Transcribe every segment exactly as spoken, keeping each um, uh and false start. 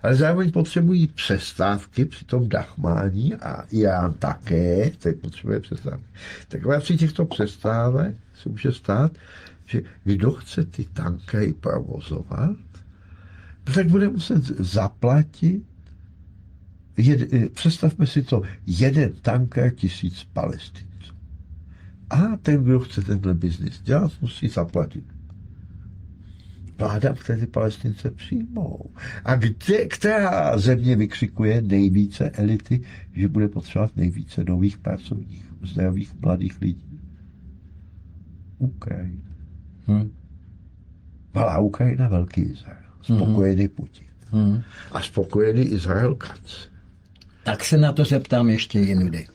ale zároveň potřebují přestávky při tom dachmání a Irán také, teď potřebuje přestávky. Tak při těchto přestávek se může stát, že kdo chce ty tankery provozovat, tak bude muset zaplatit, jed, představme si to, jeden tanker tisíc Palestinců. A ten, kdo chce tenhle biznis dělat, musí zaplatit. Vláda chce ty Palestince přijmou. A kde, která země vykřikuje nejvíce elity, že bude potřebovat nejvíce nových pracovních, zdravých mladých lidí? Ukrajina. Hmm. Malá Ukrajina, velký Izrael. Spokojený Putin. Hmm. A spokojený Izrael Katz. Tak se na to zeptám ještě jinudy.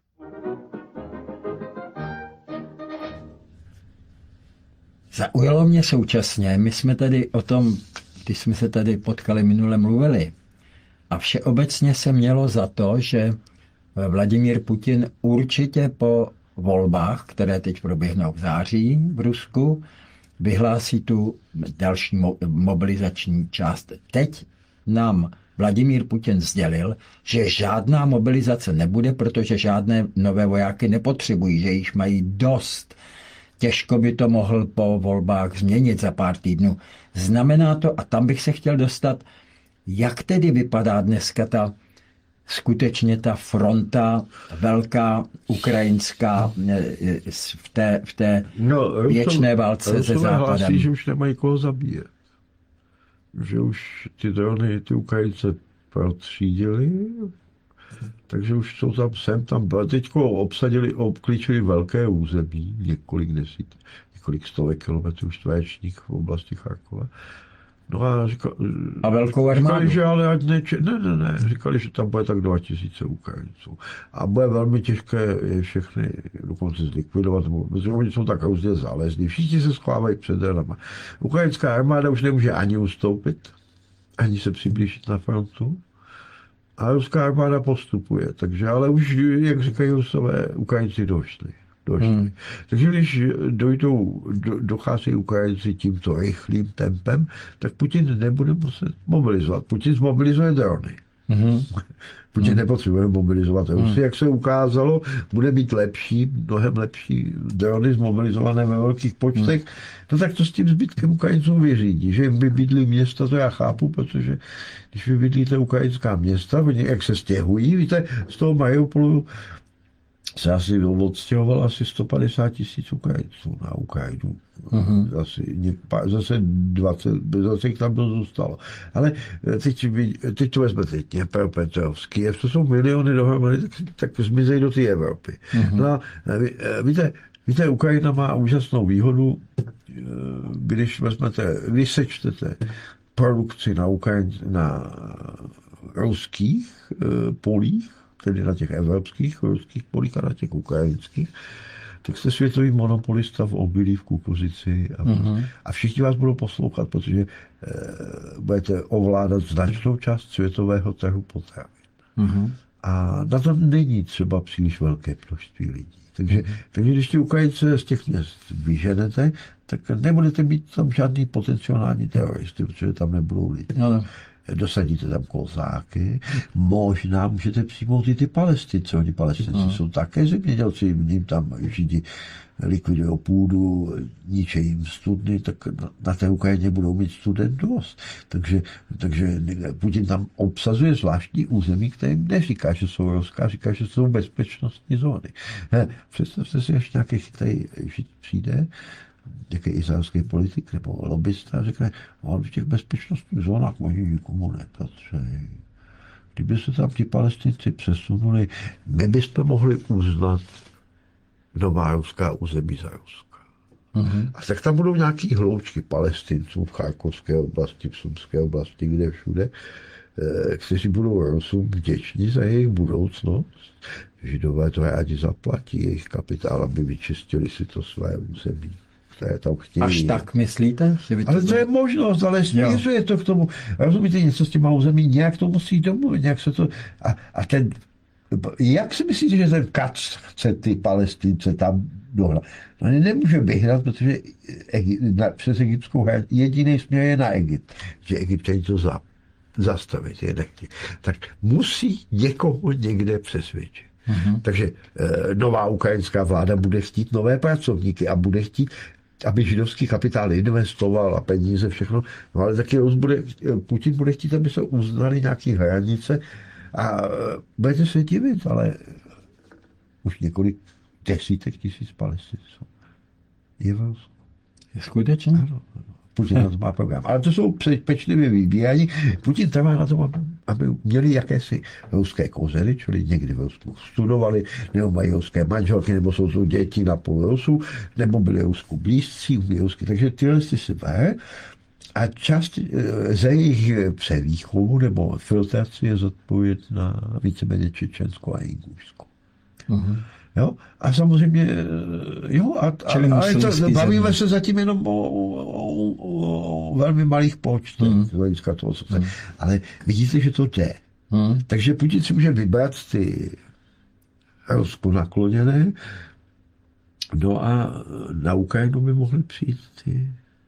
Zaujalo mě současně, my jsme tady o tom, když jsme se tady potkali minule, mluvili. A všeobecně se mělo za to, že Vladimír Putin určitě po volbách, které teď proběhnou v září v Rusku, vyhlásí tu další mobilizační část. Teď nám Vladimír Putin sdělil, že žádná mobilizace nebude, protože žádné nové vojáky nepotřebují, že již mají dost. Těžko by to mohl po volbách změnit za pár týdnů. Znamená to, a tam bych se chtěl dostat, jak tedy vypadá dneska ta skutečně ta fronta velká ukrajinská v té, v té no, věčné válce se Západem. Hlásí, že už nemají koho zabíjet. Že už ty drony, ty Ukrajince protřídili, takže už jsou tam sem, tam, teďko obsadili, obklíčili velké území, několik desít, několik stovek kilometrů čtverečních v oblasti Charkova. No a, říkali, a velkou armádu. Říkali, že ale ať ne, ne, ne, ne, říkali, že tam bude tak dva tisíce Ukrajinců. A bude velmi těžké je všechny dokonce zlikvidovat, protože oni jsou tak různě zálezní. Všichni se schovávají před dranama. Ukrajinská armáda už nemůže ani ustoupit, ani se přiblížit na frontu. A ruská armáda postupuje, takže ale už, jak říkají Rusové, Ukrajinci došli. došli. Hmm. Takže když dojdou, do, dochází Ukrajinci tímto rychlým tempem, tak Putin nebude muset mobilizovat. Putin zmobilizuje drony. Hmm. Putin hmm. nepotřebuje mobilizovat Rusy. Hmm. Jak se ukázalo, bude mít lepší, mnohem lepší drony zmobilizované ve velkých počtech. Hmm. No tak to s tím zbytkem Ukrajinců vyřídí. Že jim vybydlí města, to já chápu, protože když vybydlíte ukrajinská města, jak se stěhují, víte, z toho Mariupolu se asi odstěhovalo asi sto padesát tisíc Ukrajinců na Ukrajinu. Uh-huh. Asi, zase dvacet, zase jich tam to zůstalo. Ale teď, teď to vezmete Dněpropetrovsk, Kyjev, to jsou miliony dohromady, tak, tak zmizejí do té Evropy. Uh-huh. No a víte, víte, Ukrajina má úžasnou výhodu, když vezmete, když sečtete produkci na Ukrajin, na ruských polích, tedy na těch evropských, ruských polích a na těch ukrajinských, tak jste světový monopolista v obilí, v kukuřici a, uh-huh. a všichni vás budou poslouchat, protože e, budete ovládat značnou část světového trhu potravin. Uh-huh. A na to není třeba příliš velké množství lidí. Takže, uh-huh. takže když ty Ukrajince z těch měst vyženete, tak nebudete mít tam žádný potenciální teroristy, protože tam nebudou lidi. No. Dosadíte tam kozáky, možná můžete přijmout i ty Palestince. Oni Palestinci no. jsou také zemědělci, jim tam Židi likvidují půdu, ničejí jim studny, tak na, na té Ukrajině budou mít student dost. Takže, takže Putin tam obsazuje zvláštní území, které jim neříká, že jsou ruská, říká, že jsou bezpečnostní zóny. He, představte si, až nějaký chytrý Žid přijde, jaký izraelský politik nebo lobbysta a řekne, on v těch bezpečnostních zónách oni nikomu nepatří. Kdyby se tam ti Palestinci přesunuli, my bychom mohli uznat nová ruská území za Ruska. Uh-huh. A tak tam budou nějaký hloučky Palestinců v Charkovské oblasti, v Sumské oblasti, kde všude, kteří budou Rusům vděční za jejich budoucnost. Židové to rádi zaplatí, jejich kapitál, aby vyčistili si to své území. Tam chtějí. Až tak myslíte? Že by to ale to je možnost, ale směřuje to k tomu. Rozumíte, něco s těma území, nějak to musí domluvit, nějak se to... A, a ten... Jak si myslíte, že ten Katz chce ty Palestince tam dohnat? No nemůže vyhrát, protože Egy, na, přes egyptskou hranici jediný směr je na Egypt. Že Egypťani to za, zastavit, je nechtějí. Tak musí někoho někde přesvědčit. Mm-hmm. Takže e, nová ukrajinská vláda bude chtít nové pracovníky a bude chtít, aby židovský kapitál investoval a peníze, všechno. No ale taky bude, Putin bude chtít, aby se uznaly nějaké hranice a budete se divit, ale už několik desítek tisíc Palestinců je v Rusku. Skutečně? Ano, ano. Putin na to má program. Ale to jsou pečlivě vybíraní. Putin trvá na tom, aby měli jakési ruské kozery, čili někdy v Rusku studovali, nebo mají ruské manželky, nebo jsou to děti na půl Rusů, nebo byli Rusku blízcí, umí rusky. Takže tyhle si ber a část ze jejich převýchovu nebo filtraci je zodpovědná víceméně Čečensko a Ingušsko. Uh-huh. Jo? A samozřejmě, jo, a, a, ale to, bavíme země. se zatím jenom o, o, o, o velmi malých počtech, mm. hlediska toho, co mm. ale vidíte, že to jde. Mm. Takže Putin si může vybrat ty Rusku nakloněné, no a na Ukrajinu by mohly přijít ty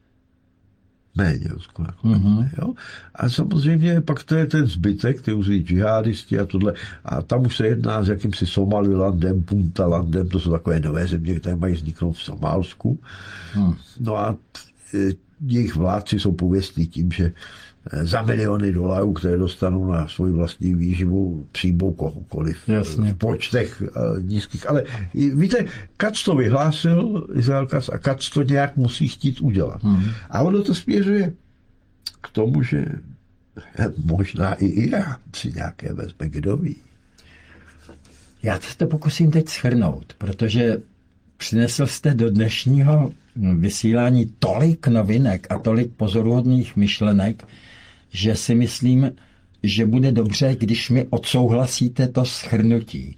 méně Rusku nakloněné. Mm-hmm. Jo? A samozřejmě pak to je ten zbytek, ty už džihadisti a tohle. A tam už se jedná s jakýmsi Somalilandem, Puntalandem, to jsou takové nové země, které mají vzniknout v Somálsku. Mm. No a jejich vládci jsou pověstní tím, že za miliony dolarů, které dostanou na svou vlastní výživu, přijmou kohokoliv. Jasně. V počtech nízkých. Ale víte, Katz to vyhlásil, Izrael Katz, a Katz to nějak musí chtít udělat. Hmm. A ono to směřuje k tomu, že možná i Irán si nějaké vezme, kdo ví. Já se to pokusím teď shrnout, protože přinesl jste do dnešního vysílání tolik novinek a tolik pozoruhodných myšlenek, že si myslím, že bude dobře, když mi odsouhlasíte to shrnutí.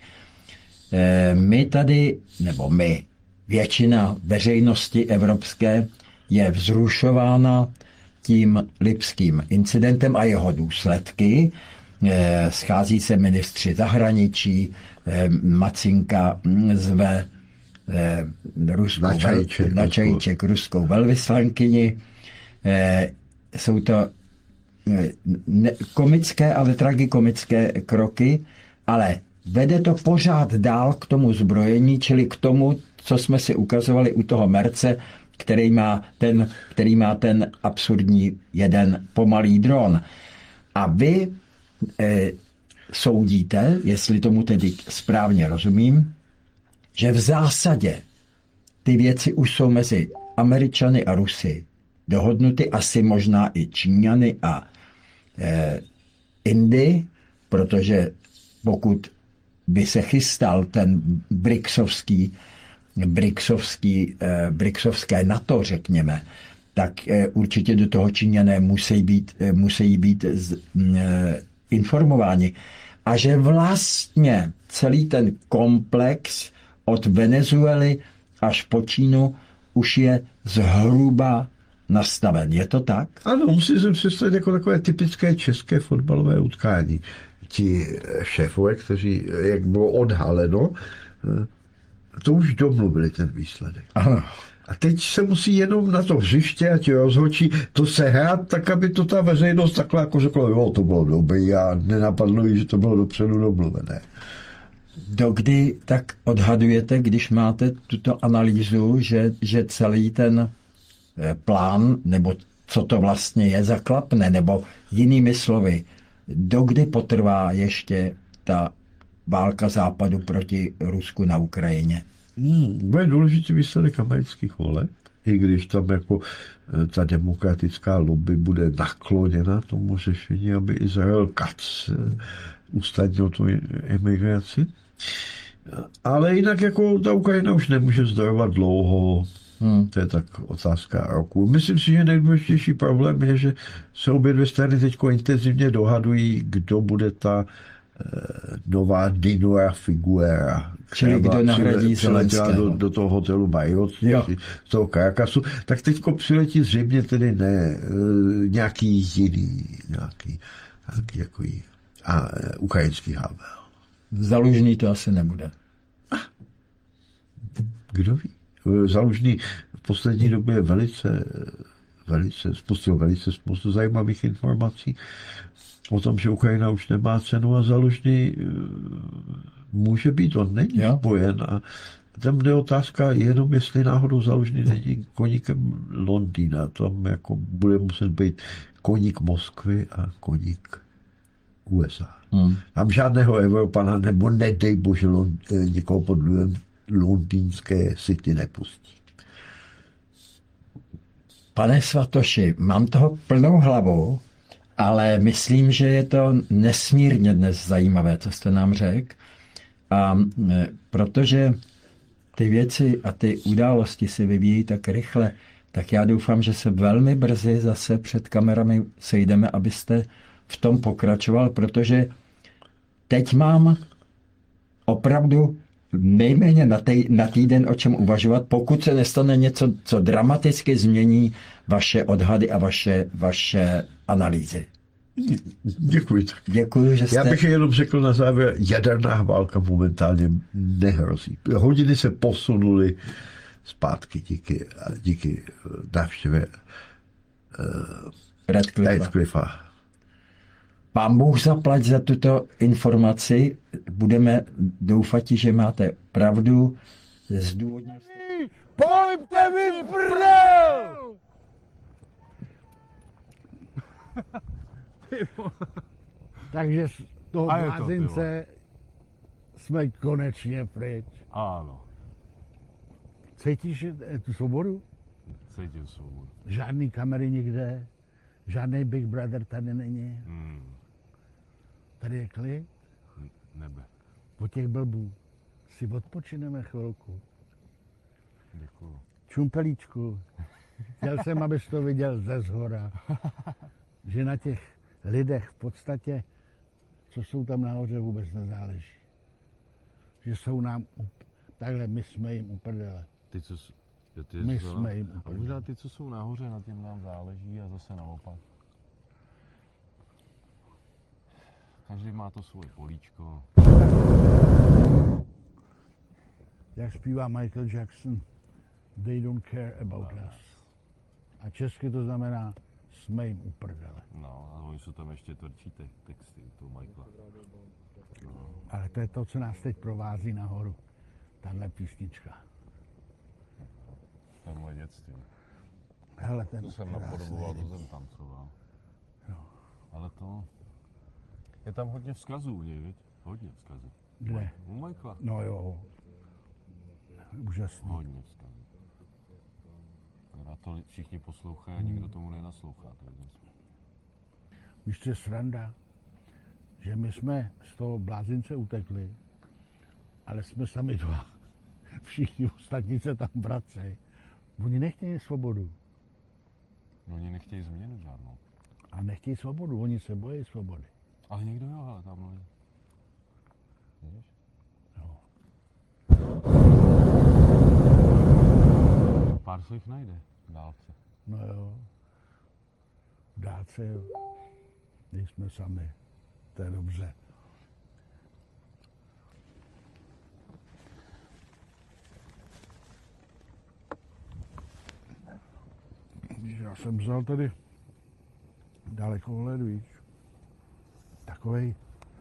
My tady, nebo my, většina veřejnosti evropské je vzrušována tím lipským incidentem a jeho důsledky. Schází se ministři zahraničí, Macinka zve ruskou, Načajček, Načajček, ruskou velvyslankyni. Jsou to ne, komické, ale tragikomické kroky, ale vede to pořád dál k tomu zbrojení, čili k tomu, co jsme si ukazovali u toho Merce, který má ten, který má ten absurdní jeden pomalý dron. A vy e, soudíte, jestli tomu tedy správně rozumím, že v zásadě ty věci už jsou mezi Američany a Rusy dohodnuty, asi možná i Číňany a eh, Indy, protože pokud by se chystal ten bricsovský, bricsovský, eh, bricsovské NATO, řekněme, tak eh, určitě do toho Číňané musí být, eh, musí být z, eh, informováni. A že vlastně celý ten komplex od Venezuely až po Čínu už je zhruba nastaven. Je to tak? Ano, musím si představit jako takové typické české fotbalové utkání. Ti šéfové, kteří, jak bylo odhaleno, to už domluvili ten výsledek. Ano. A teď se musí jenom na to hřiště a ti rozhodčí to sehrát tak, aby to ta veřejnost takhle jako řekla, jo, to bylo dobrý a nenapadlo jí, že to bylo dopředu domluvené. Dokdy tak odhadujete, když máte tuto analýzu, že, že celý ten plán, nebo co to vlastně je, zaklapne, nebo jinými slovy, dokdy potrvá ještě ta válka Západu proti Rusku na Ukrajině? Hmm, bude důležitý výsledek amerických voleb, i když tam jako ta demokratická lobby bude nakloněna tomu řešení, aby Izrael Katz usnadnil tu emigraci. Ale jinak jako ta Ukrajina už nemůže zdorovat dlouho. Hmm. To je tak otázka roku. Myslím si, že nejdůležitější problém je, že se obě dvě strany teď intenzivně dohadují, kdo bude ta eh, nová Dinora Figuera. Čili kdo nahradí Zelenského. Do, do toho hotelu Marriott, z toho Caracasu. Tak teďko přiletí zřejmě tedy ne eh, nějaký jiný, nějaký, nějaký jako jí, a eh, ukrajinský Havel. Zalužný to asi nebude. Kdo ví? Zalužný v poslední době velice, velice, spustil velice spoustu zajímavých informací. o tom, že Ukrajina už nemá cenu a Zalužný eh, může být, on není Jo. spojen. A tam jde otázka jenom, jestli náhodou Zalužný není koníkem Londýna. Tam jako bude muset být koník Moskvy a koník U S A. Hmm. Tam žádného Evropana nebo nedej bože Lond, eh, někoho pod vlivem londýnské city nepustí. Pane Svatoši, mám toho plnou hlavu, ale myslím, že je to nesmírně dnes zajímavé, co jste nám řekl. A e, protože ty věci a ty události se vyvíjí tak rychle, tak já doufám, že se velmi brzy zase před kamerami sejdeme, abyste v tom pokračoval, protože teď mám opravdu nejméně na, tý, na týden o čem uvažovat, pokud se nestane něco, co dramaticky změní vaše odhady a vaše, vaše analýzy. Děkuji. Děkuji, že jste... Já bych jenom řekl na závěr, jaderná válka momentálně nehrozí. Hodiny se posunuly zpátky díky, díky návštěvě uh, Radcliffe. Radcliffe. Pán Bůh zaplať za tuto informaci. Budeme doufat, že máte pravdu. Zdůvodnil jste... Pojďte mi prdel! Takže z toho A je to, ty blázince jsme konečně pryč. Ano, Cítíš eh, tu svobodu? cítím svobodu. Žádný kamery nikde, žádný Big Brother tady není. Hmm. Tady je klid, n- Nebe. po těch blbů si odpočineme chvilku. Děkuju. Čumpelíčku, chtěl jsem, abys to viděl ze zhora, že na těch lidech v podstatě, co jsou tam nahoře, vůbec nezáleží. Že jsou nám, up... takhle my jsme jim uprdele. Ty, co, s- jo, ty, My co, jsme jim a úplně. možná ty, co jsou nahoře, na těm nám záleží a zase naopak. Každý má to svoje políčko. Jak zpívá Michael Jackson, they don't care about us. A česky to znamená, jsme jim uprdele. No, a oni jsou tam ještě tvrdší te- texty u toho Michaela. Ale to je to, co nás teď provází nahoru. Tahle písnička. To je moje dětství. Hele, ten To jsem krásný napodoboval, to ryb. jsem tancoval. Jo. Ale to... Je tam hodně vzkazů u něj, viď? Hodně vzkazů. Kde? U Michaela. No jo. Úžasný. Hodně vzkazů. A to li- všichni poslouchají a nikdo tomu nenaslouchá. To je zase- Víš, co je sranda? Že my jsme z toho blázince utekli, ale jsme sami dva. Všichni ostatní se tam vracejí. Oni nechtějí svobodu. No, oni nechtějí změnu žádnou. A nechtějí svobodu, oni se bojí svobody. Ale někdo jo, ale tam mluví. Vidíš? Jo. Pár se jich najde v dálce. No jo. V dálce, jo. Nejsme sami. To je dobře. Víš, já jsem vzal tady dalekohled, víš. Takovej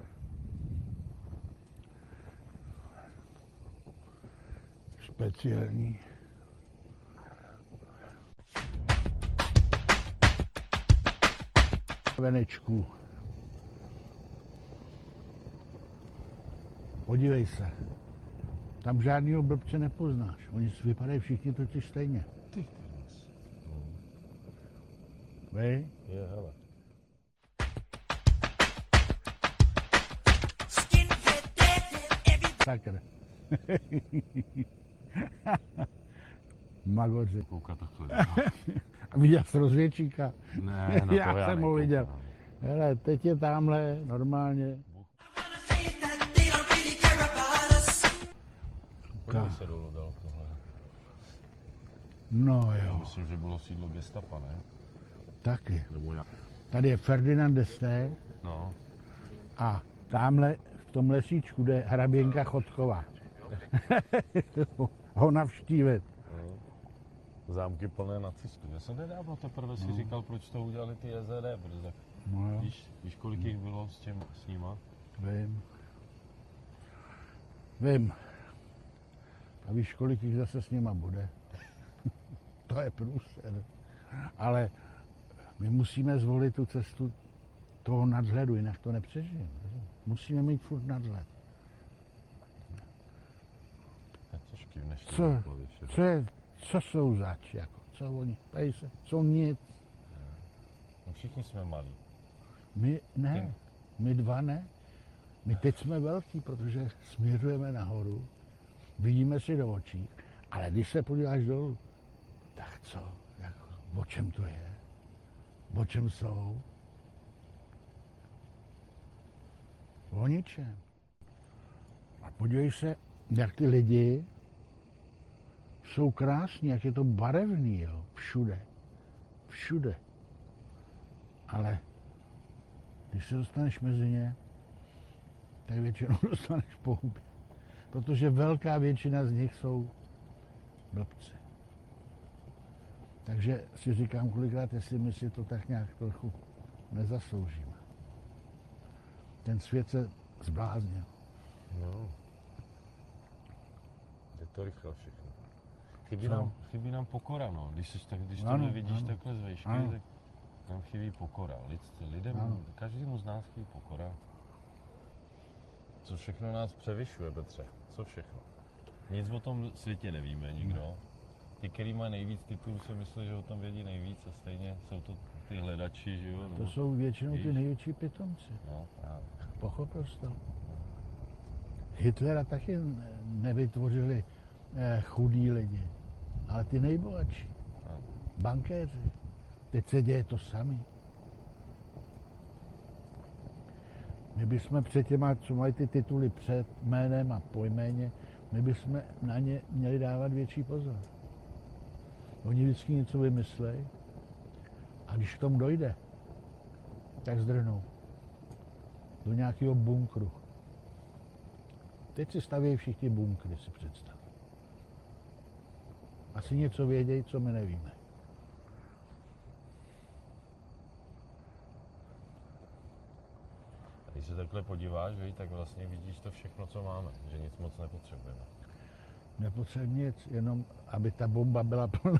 speciální. Venečku. Podívej se. Tam žádnýho blbce nepoznáš. Oni vypadají všichni totiž stejně. Ty krás. Vej? Je, hele. Sakra. Magoři. Koukat takhle. A viděl jsi rozvědčíka? Ne, na to Já já jsem ho viděl. nekoukám. Hele, teď je tamhle normálně. Podívej se dolů dal tohle. No Já jo, myslím, že bylo sídlo gestapa, ne? taky. Nebo já. Tady je Ferdinand d'Este No. a tamhle v tom lesíčku jde hraběnka Chodková. Ho navštívit. Zámky plné nacistů. Já jsem nedávno teprve si říkal, proč to udělali ty S E D, protože No jo, Víš, víš, kolik jich bylo s, těm, s nima? vím. Vím. A víš, kolik jich zase s nima bude? To je průser. Ale my musíme zvolit tu cestu toho nadhledu, jinak to nepřežijeme. Musíme mít furt nadhled. To je těžký v dnešní Co? době, že? Co, je, co jsou zač? Jako? Co oni? Tady se, jsou nic. No všichni jsme malí. My ne. Ty- My dva ne. My teď jsme velký, protože směřujeme nahoru. Vidíme si do očí. Ale když se podíváš dolů, tak co? Jako, o čem to je? O čem jsou? O ničem. A podívej se, jak ty lidi jsou krásní, jak je to barevný, jo? Všude. Všude. Ale když se dostaneš mezi ně, tak většinou dostaneš po hubě. Protože velká většina z nich jsou blbci. Takže si říkám kolikrát, jestli my si to tak nějak trochu nezasloužíme. Ten svět se zbláznil. No. Je to rychle všechno. Chybí Co? nám, chybí nám pokora, no. Když, jsi tak, když Ano, tohle vidíš ano. takhle z vejšky, Ano. tak nám chybí pokora. Lid, lidem, Ano. každému z nás chybí pokora. Co všechno nás převyšuje, Petře? Co všechno? Nic o tom světě nevíme nikdo. Ti, který mají nejvíc titulů, si myslí, že o tom vědí nejvíc a stejně jsou to ty hledači, že jo? To nebo- jsou většinou ty Víš? největší pitomci. No, právě. Pochopil jsi to? Hitlera taky nevytvořili eh, chudí lidi, ale ty nejbohatší. Ano. Bankéři. Teď se děje to samé. My bychom před těma, co mají ty tituly před jménem a po jméně, my bychom na ně měli dávat větší pozor. Oni vždycky něco vymyslejí a když k tomu dojde, tak zdrhnou do nějakého bunkru. Teď si stavějí všichni bunkry, si představ. Asi něco vědějí, co my nevíme. A když se takhle podíváš, viď, tak vlastně vidíš to všechno, co máme, že nic moc nepotřebujeme. Nepotřebuje nic, jenom aby ta bomba byla plná.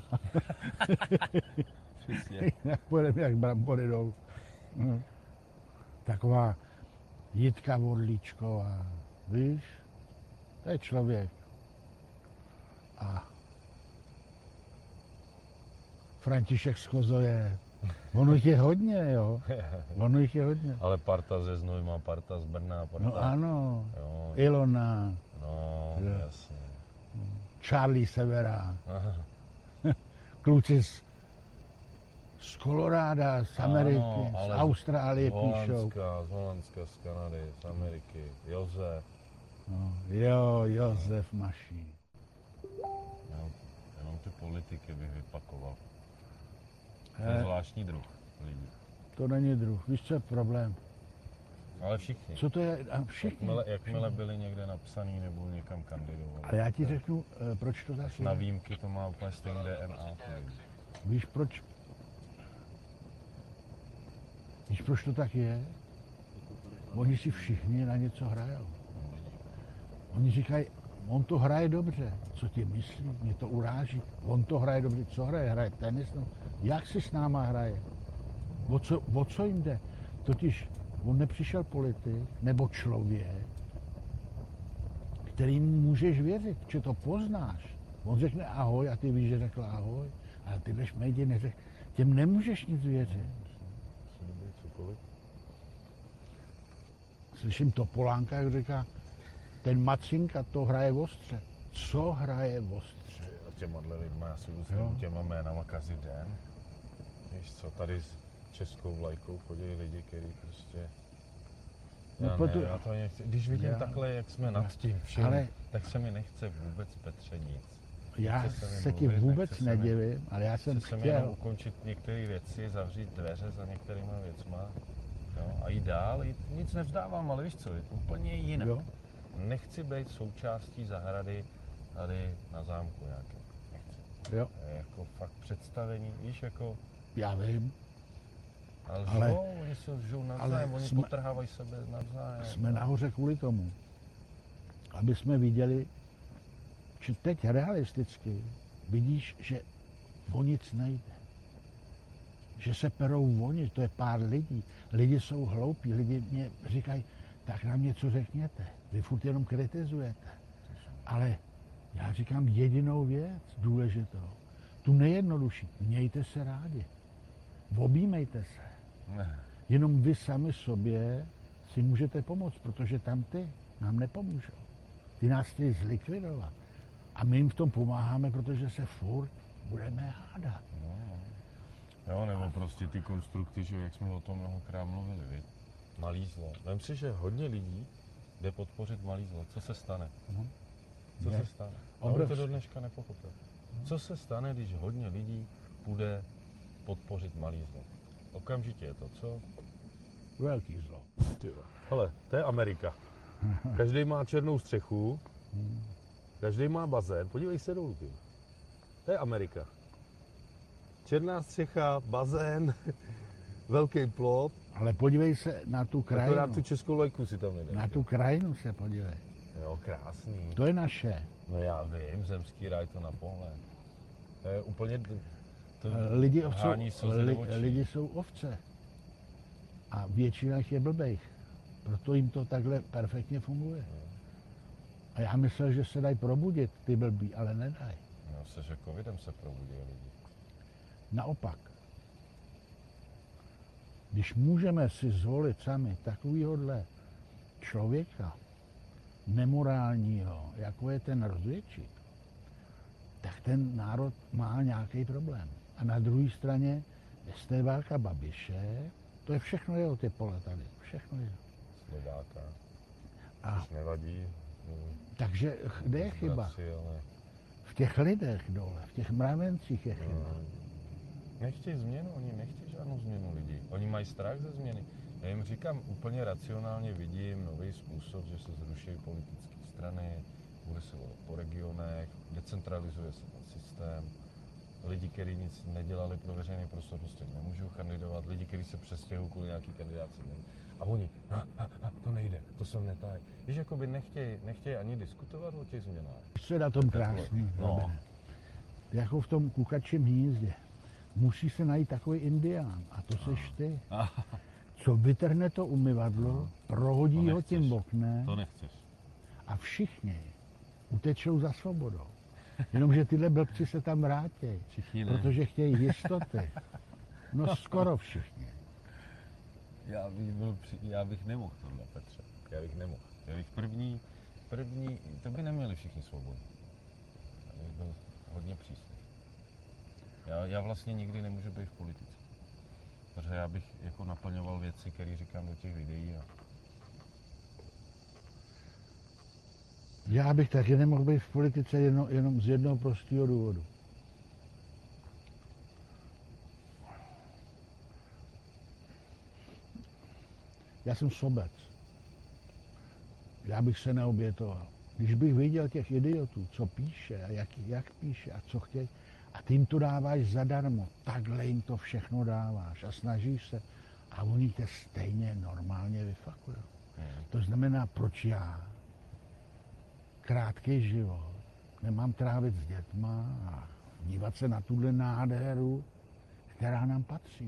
Přesně. Jak pojedeme jak brambory dolů. No. Taková Jitka Vodlíčková, víš? To je člověk. A František Skozoje. Ono jich je hodně, jo. Ono jich je hodně. Ale parta ze Znojma, parta z Brna, parta... No ano. Jo, Ilona, no, Jo. jasně. Charlie Severa, Aha. kluci z, z Koloráda, z Ameriky, Ano, z ale Austrálie z píšou. Holandska, z Holandska, z Kanady, z Ameriky, Josef. No, jo, Josef Mašín. Jo, jenom ty politiky bych vypakoval. To je Eh, zvláštní druh lidí. to není druh. Víš, co je problém? Ale všichni. Co to je? A všichni. Jakmile, jakmile byli někde napsaný nebo někam kandidovali. Ale já ti řeknu, eh, proč to tak Na je. výjimky to má úplně stejný D N A. ty lidi. Víš, proč? Víš, proč to tak je? Oni si všichni na něco hrajou. Oni říkají, on to hraje dobře. Co ti myslí? Mě to uráží. On to hraje dobře. Co hraje? Hraje tenis? No. Jak si s náma hraje? O co, o co jim jde? Totiž on nepřišel politik nebo člověk, kterým můžeš věřit, že to poznáš. On řekne ahoj a ty víš, že řekl ahoj, ale ty jdeš médii neřek. Těm nemůžeš nic věřit. Musí být cokoliv. Slyším Topolánka, jak říká, ten Macinka to hraje ostře. Co hraje ostře? A těma lidma, já si Jo. usnu těma jménama každý den. Víš co, tady s českou vlajkou chodí lidi, kteří prostě... No, Já, proto- ne, já to nechci. Když vidím Já- takhle, jak jsme nad tím všem, Ale- tak se mi nechce vůbec, Petře, nic. Já Nechce se mi se ti mluvit, vůbec nechce se mi- nedivím, ale já jsem Chce se mi jenom chtěl. ukončit některé věci, zavřít dveře za některýma věcma jo, a jít dál. Jít, nic nevzdávám, ale víš co, je to úplně jinak. Jo? Nechci být součástí zahrady tady na zámku nějaké. Nechci. Jo, To je jako fakt představení, víš, jako já vím. Ale, Ale- ale oni se žijou navzájem, oni jsme- potrhávají sebe navzájem. Jsme nahoře kvůli tomu, aby jsme viděli, že teď realisticky vidíš, že o nic nejde. Že se perou oni, to je pár lidí. Lidi jsou hloupí, lidi mě říkají, tak nám něco řekněte. Vy furt jenom kritizujete. Ale já říkám jedinou věc důležitou. Tu nejjednodušší. Mějte se rádi. Objímejte se. Ne. Jenom vy sami sobě si můžete pomoct, protože tam ty nám nepomůžou. Ty nás chtějí zlikvidovat. A my jim v tom pomáháme, protože se furt budeme hádat. No, no. Jo, nebo prostě ty konstrukty, že jo, jak jsme o tom mnohokrát mluvili, vy. Malý zlo. Vem si, že hodně lidí jde podpořit malý zlo. Co se stane? No. Co Je. se stane? A on to Obrovský. do dneška nepochopil. Co se stane, když hodně lidí půjde podpořit malý zlo? Okamžitě je to co? Velký zlo. Hele, to je Amerika. Každý má černou střechu, každý má bazén. Podívej se dolů, ty. To je Amerika. Černá střecha, bazén, velký plot, Ale podívej se na tu krajinu. akorát tu českou lajku si tam nedá. Na tu krajinu se podívej. Jo, krásný. To je naše. No já vím, zemský ráj to na pohled. To je úplně... To Lidi, jsou, hání slzy do li, očí. lidi jsou ovce. A většina jich je blbejch. Proto jim to takhle perfektně funguje. A já myslel, že se dají probudit ty blbí, ale nedají. No, se, že covidem se probudí lidi. Naopak. Když můžeme si zvolit sami takovýhodle člověka, nemorálního, jako je ten rozvědčík, tak ten národ má nějaký problém. A na druhé straně je z té válka Babiše, to je všechno jeho ty pole tady, všechno jeho. Slováka. A Už nevadí. mm, takže ch- kde je chyba? bratři, ale... V těch lidech dole, v těch mravencích je chyba. Mm. Nechtějí změnu, oni nechtějí žádnou změnu lidí. Oni mají strach ze změny. Já jim říkám, úplně racionálně vidím nový způsob, že se zruší politické strany, bude se volit po regionech, decentralizuje se ten systém. Lidi, kteří nic nedělali pro veřejný prostor, prostě nemůžou kandidovat. Lidi, kteří se přestěhují kvůli nějaký kandidáci. A oni, a, a, a, to nejde, to jsem netaj. Víš, jakoby nechtějí, nechtějí ani diskutovat o těch změnách. Co je na tom krásný? No. Robine? Jako v tom kukačím hnízdě. Musí se najít takový indián, a to seš ty. Co vytrhne to umyvadlo, prohodí To ho nechceš. tím oknem To nechceš. a všichni utečou za svobodou. Jenomže tyhle blbci se tam vrátí, Všichni ne. protože chtějí jistoty. No skoro všichni. Já bych, byl, při- já bych nemohl tohle, Petře. Já bych nemohl. Já bych první, první, to by neměli všichni svobodu. Já bych byl hodně přísný. Já, já vlastně nikdy nemůžu být v politice. Protože já bych jako naplňoval věci, které říkám do těch videí. A... Já bych taky nemohl být v politice jenom, jenom z jednoho prostého důvodu. Já jsem sobec. Já bych se neobětoval. Když bych viděl těch idiotů, co píše a jak, jak píše a co chtějí, a ty jim to dáváš zadarmo, takhle jim to všechno dáváš a snažíš se a oni tě stejně normálně vyfakují. To znamená, proč já, krátký život, nemám trávit s dětma a dívat se na tuhle nádheru, která nám patří.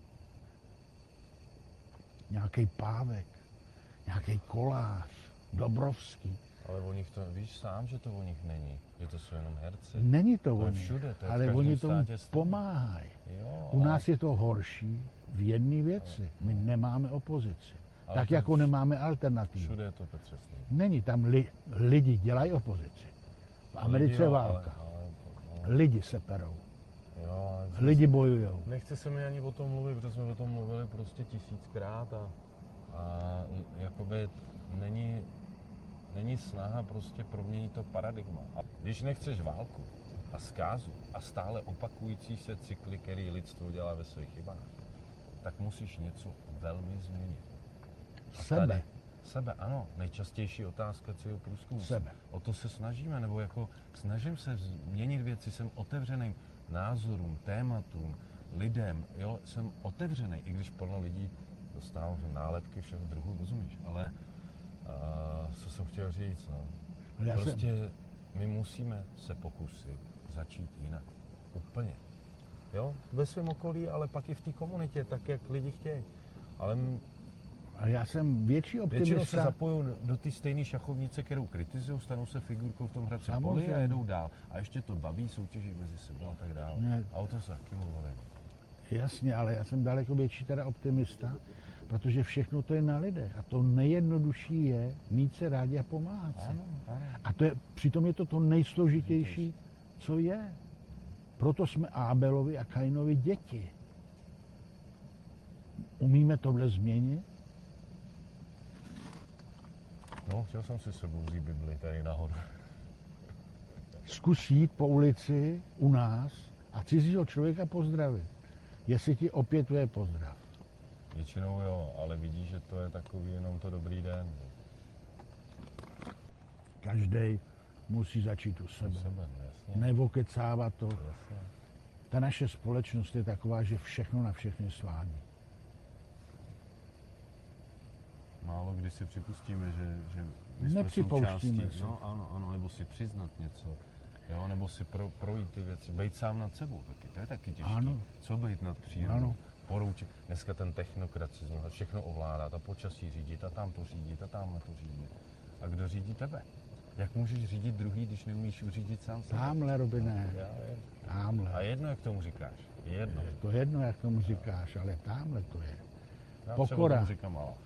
Nějaký Pávek, nějaký Kolář, Dobrovský. Ale o nich to, víš sám, že to o nich není. Že to jsou jenom herci. Není to To je oni, všude, to je v ale každém oni tomu státě stejně. pomáhají. Jo, U ale- nás je to horší v jedné věci. My nemáme opozici. Ale Tak to jako vš- nemáme alternativu. Všude je to, Petře, stejné. Není tam li, lidi dělají opozici. V Americe Lidi, jo, válka. Ale, ale, Lidi se perou. jo, ale Lidi bojují. Nechce se mi ani o tom mluvit, protože jsme o tom mluvili prostě tisíckrát a, a jakoby není, není snaha prostě proměnit to paradigma. A když nechceš válku a zkázu a stále opakující se cykly, který lidstvo dělá ve svých chybách, tak musíš něco velmi změnit. A Sebe. tady- Sebe, ano. Nejčastější otázka celého průzkumu. Sebe. O to se snažíme, nebo jako snažím se změnit věci, jsem otevřeným názorům, tématům, lidem, jo, jsem otevřený, i když plno lidí dostávám nálepky všech druhů, rozumíš, ale uh, co jsem chtěl říct, no, Já jsem- prostě my musíme se pokusit začít jinak, úplně, jo, ve svém okolí, ale pak i v té komunitě, tak jak lidi chtějí, ale m- A já jsem větší většinou se optimista. zapojují do té stejné šachovnice, kterou kritizují, stanou se figurkou v tom hradce poli Samozřejmě. a jedou dál. A ještě to baví, soutěží mezi sebou a tak dále. Ne. A o to se taky mluvili. Jasně, ale já jsem daleko větší teda optimista, protože všechno to je na lidech. A to nejjednodušší je mít se rádi a pomáhat si. Ano, ano. A to je, přitom je to to nejsložitější, co je. Proto jsme Ábelovi a Kainovi děti. Umíme tohle změnit? No, chtěl jsem si s sebou vzít Bibli tady nahoru. Zkus jít po ulici u nás a cizího člověka pozdravit. Jestli ti opětuje pozdrav. Většinou jo, ale vidíš, že to je takový jenom to dobrý den. Každý musí začít u sebe. Sebe, no, jasně. Nevokecávat to. Jasně. Ta naše společnost je taková, že všechno na všechny svádí. Málo kdy si připustíme, že, že my jsme Nepřipouštíme součástí, si. no ano, ano, nebo si přiznat něco, jo, nebo si pro, projít ty věci, bejt sám nad sebou taky, to je taky těžké. Ano. Co bejt nad přírodou? Ano. Poroučit. Dneska ten technokracismus a všechno ovládá, ta počasí řídit a tam to řídit a tamhle to řídit. A kdo řídí tebe? Jak můžeš řídit druhý, když neumíš uřídit sám sebe? Támhle, Robine, Já vím. A támhle. jedno, jak tomu říkáš. Jedno. Je to jedno, jak tomu říkáš, ale támhle to je. Já Pokora. třeba tomu říkám Allah.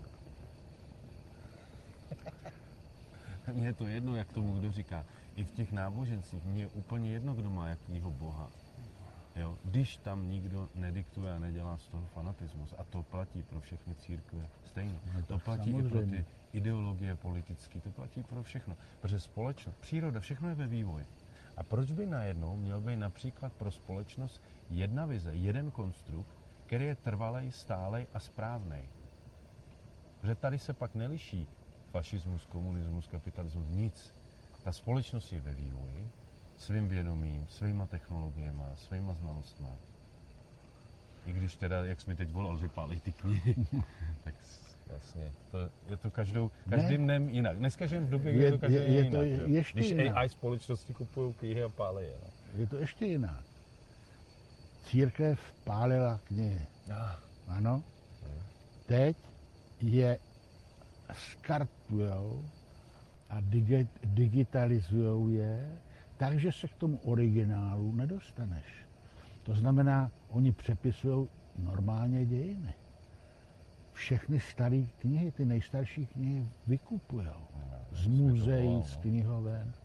Mně je to jedno, jak tomu kdo říká. I v těch náboženstvích, mně je úplně jedno, kdo má jakýho boha. Jo? Když tam nikdo nediktuje a nedělá z toho fanatismus. A to platí pro všechny církve stejně. No To tak platí i pro samozřejmě. ty ideologie politické, to platí pro všechno. Protože společnost, příroda, všechno je ve vývoji. A proč by najednou měl být například pro společnost jedna vize, jeden konstrukt, který je trvalej, stálej a správnej? Protože tady se pak neliší fašismus, komunismus, kapitalismus, nic. Ta společnost je ve vývoji, svým vědomím, svýma technologiemi, svýma znalostmi. I když teda, jak jsi mi teď volal, že pálí ty knihy, tak vlastně, to, je to každou, každým Ne. dnem jinak. Dneska žijeme v době, kdy Je- je to každý je- je jinak. to jo. ještě Když jinak. A I společnosti kupují knihy a pálí je. No. Je to ještě jinak. Církev pálila knihy. Ah, Ano. Teď je skartujou a digi- digitalizujou je, takže se k tomu originálu nedostaneš. To znamená, oni přepisují normálně dějiny. Všechny staré knihy, ty nejstarší knihy vykupujou. Z muzeí, z knihoven.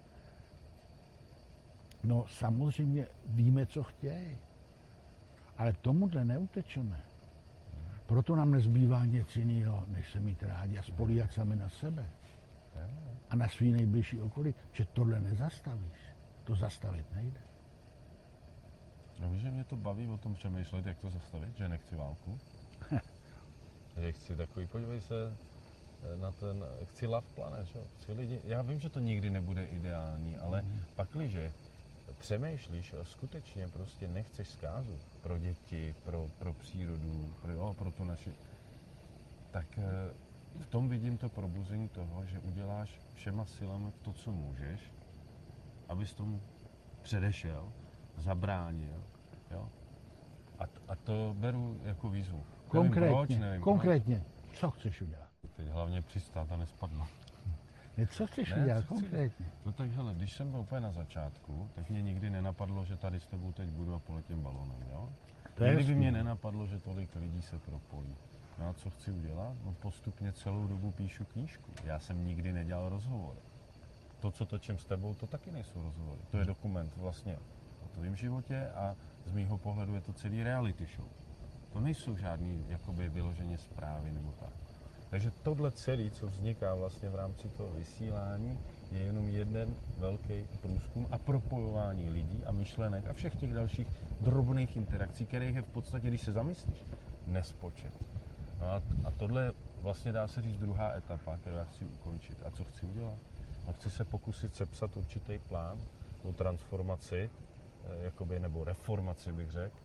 No samozřejmě víme, co chtějí. Ale tomuhle neutečeme. Proto nám nezbývá nic jiného, než se mít rádi a spolíhat sami na sebe. A na svý nejbližší okolí, že tohle nezastavíš. To zastavit nejde. No víš, že mě to baví o tom přemýšlet, jak to zastavit, že nechci válku. Že chci takový, podívej se na ten, chci love planet, že? Chci lidi, já vím, že to nikdy nebude ideální, ale pakliže přemýšlíš a skutečně prostě nechceš zkázu pro děti, pro, pro přírodu, pro, jo, pro tu naši, tak eh, v tom vidím to probuzení toho, že uděláš všema silami to, co můžeš, abys tomu předešel, zabránil, jo. A, t- a to beru jako výzvu. Konkrétně, Nevím proč, nevím konkrétně, co chceš udělat? proč. Teď hlavně přistát a nespadnout. Ne, co chceš Ne, udělat co chci? konkrétně? No tak hele, když jsem byl úplně na začátku, tak mě nikdy nenapadlo, že tady s tebou teď budu a poletím balonem, jo? To je Nikdy by jasný. mě nenapadlo, že tolik lidí se propojí. No a co chci udělat? No postupně celou dobu píšu knížku. Já jsem nikdy nedělal rozhovory. To, co točím s tebou, to taky nejsou rozhovory. To je dokument vlastně o tvém životě a z mýho pohledu je to celý reality show. To nejsou žádný jakoby vyloženě zprávy nebo tak. Takže tohle celé, co vzniká vlastně v rámci toho vysílání, je jenom jeden velký průzkum a propojování lidí a myšlenek a všech těch dalších drobných interakcí, kterých je v podstatě, když se zamyslíš, nespočet. No a, a tohle vlastně dá se říct druhá etapa, kterou já chci ukončit. A co chci udělat? No chci se pokusit sepsat určitý plán o transformaci, eh, jakoby, nebo reformaci bych řekl,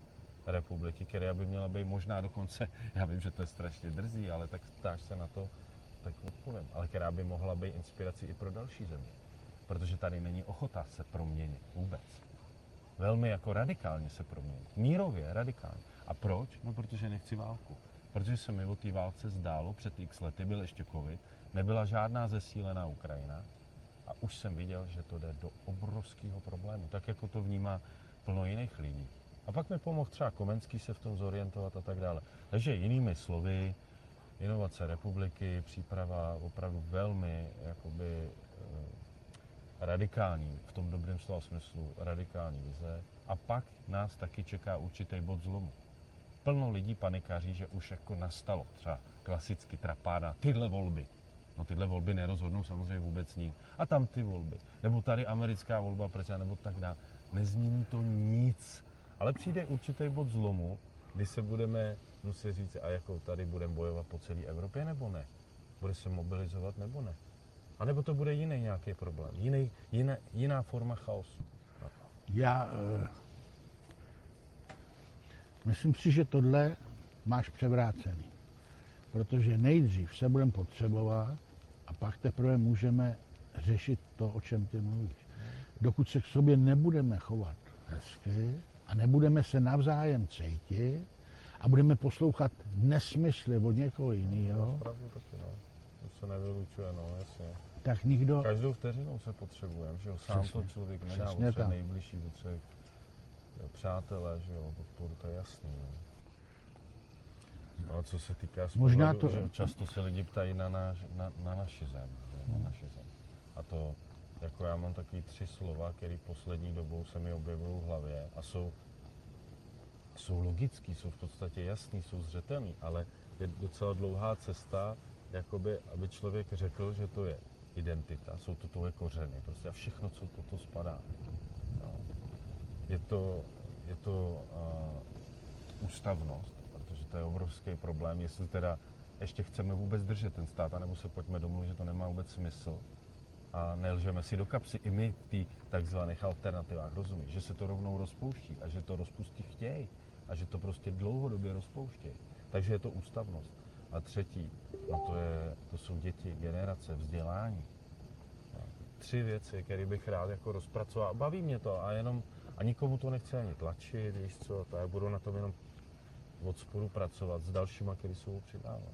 republiky, která by měla být možná dokonce, já vím, že to je strašně drzí, ale tak ptáš se na to, tak odpovím, ale která by mohla být inspirací i pro další země. Protože tady není ochota se proměnit vůbec. Velmi jako radikálně se proměnit. Mírově, radikálně. A proč? No, protože nechci válku. Protože se mi o té válce zdálo, před x lety byl ještě covid, nebyla žádná zesílená Ukrajina a už jsem viděl, že to jde do obrovského problému, tak jako to vnímá plno jiných lidí. A pak mi pomohl třeba Komenský se v tom zorientovat a tak dále. Takže jinými slovy, inovace republiky, příprava opravdu velmi jakoby radikální, v tom dobrém slova smyslu, radikální vize. A pak nás taky čeká určitý bod zlomu. Plno lidí panikaří, že už jako nastalo třeba klasicky trapáda, tyhle volby. No tyhle volby nerozhodnou samozřejmě vůbec nic. A tam ty volby. Nebo tady americká volba, nebo tak dále. Nezmění to nic. Ale přijde určitý bod zlomu, kdy se budeme muset říct, a jako tady budeme bojovat po celé Evropě, nebo ne? Bude se mobilizovat, nebo ne? A nebo to bude jiný nějaký problém, jiný, jiná, jiná forma chaosu. Já uh, myslím si, že tohle máš převrácený. Protože nejdřív se budeme potřebovat a pak teprve můžeme řešit to, o čem ty mluvíš. Dokud se k sobě nebudeme chovat hezky a nebudeme se navzájem cítit a budeme poslouchat nesmysly od někoho jiného, Pravdu taky, no. To se nevylučuje, no, jasně. tak nikdo... Každou vteřinou se potřebujeme, že jo, sám Přesně. to člověk nedá, Přesně potřebuje tak. nejbližší, potřebuje přátelé, že jo, podporu, to je jasný, no. No a co se týká Možná pohledu, to- že často se lidi ptají na, náš, na, na naši zem, že, na naši zem. A to, jako já mám takový tři slova, které poslední dobou se mi objevují v hlavě a jsou, jsou logický, jsou v podstatě jasný, jsou zřetelný, ale je docela dlouhá cesta, jakoby, aby člověk řekl, že to je identita, jsou to tvoje kořeny, prostě a všechno, co toto spadá. No. Je to, je to uh, ústavnost, protože to je obrovský problém, jestli teda ještě chceme vůbec držet ten stát, anebo se pojďme domluvit, že to nemá vůbec smysl a nelžeme si do kapsy i my v těch takzvaných alternativách, rozumíš, že se to rovnou rozpouští a že to rozpustit chtějí a že to prostě dlouhodobě rozpouštějí. Takže je to ústavnost. A třetí, no to, je, to jsou děti, generace, vzdělání. No, tři věci, které bych rád jako rozpracoval. Baví mě to a jenom, a nikomu to nechci ani tlačit, víš co, to já budu na tom jenom od spodu pracovat s dalšíma, kteří jsou přidávat.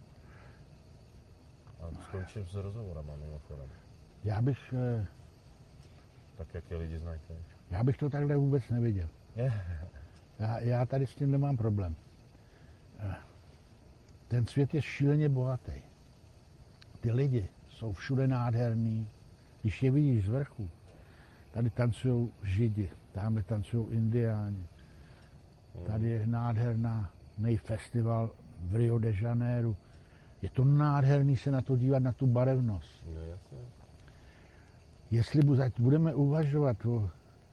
A skončím s rozhovorama mimochodem. Já bych, eh, Tak jak je lidi znají teď. já bych to takhle vůbec neviděl. Já, já tady s tím nemám problém. Eh, Ten svět je šíleně bohatý. Ty lidi jsou všude nádherný. Když je vidíš z vrchu, tady tancují Židi, tamhle tancují Indiáni. Tady je nádherná festival v Rio de Janeiro. Je to nádherný se na to dívat, na tu barevnost. No jasně. Jestli budeme uvažovat o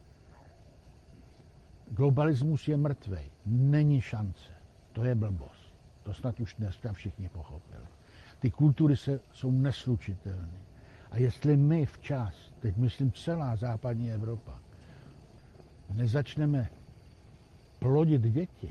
globalismus je mrtvej, není šance, to je blbost. To snad už dneska všichni pochopili. Ty kultury se, jsou neslučitelné. A jestli my včas, teď myslím celá západní Evropa, nezačneme plodit děti,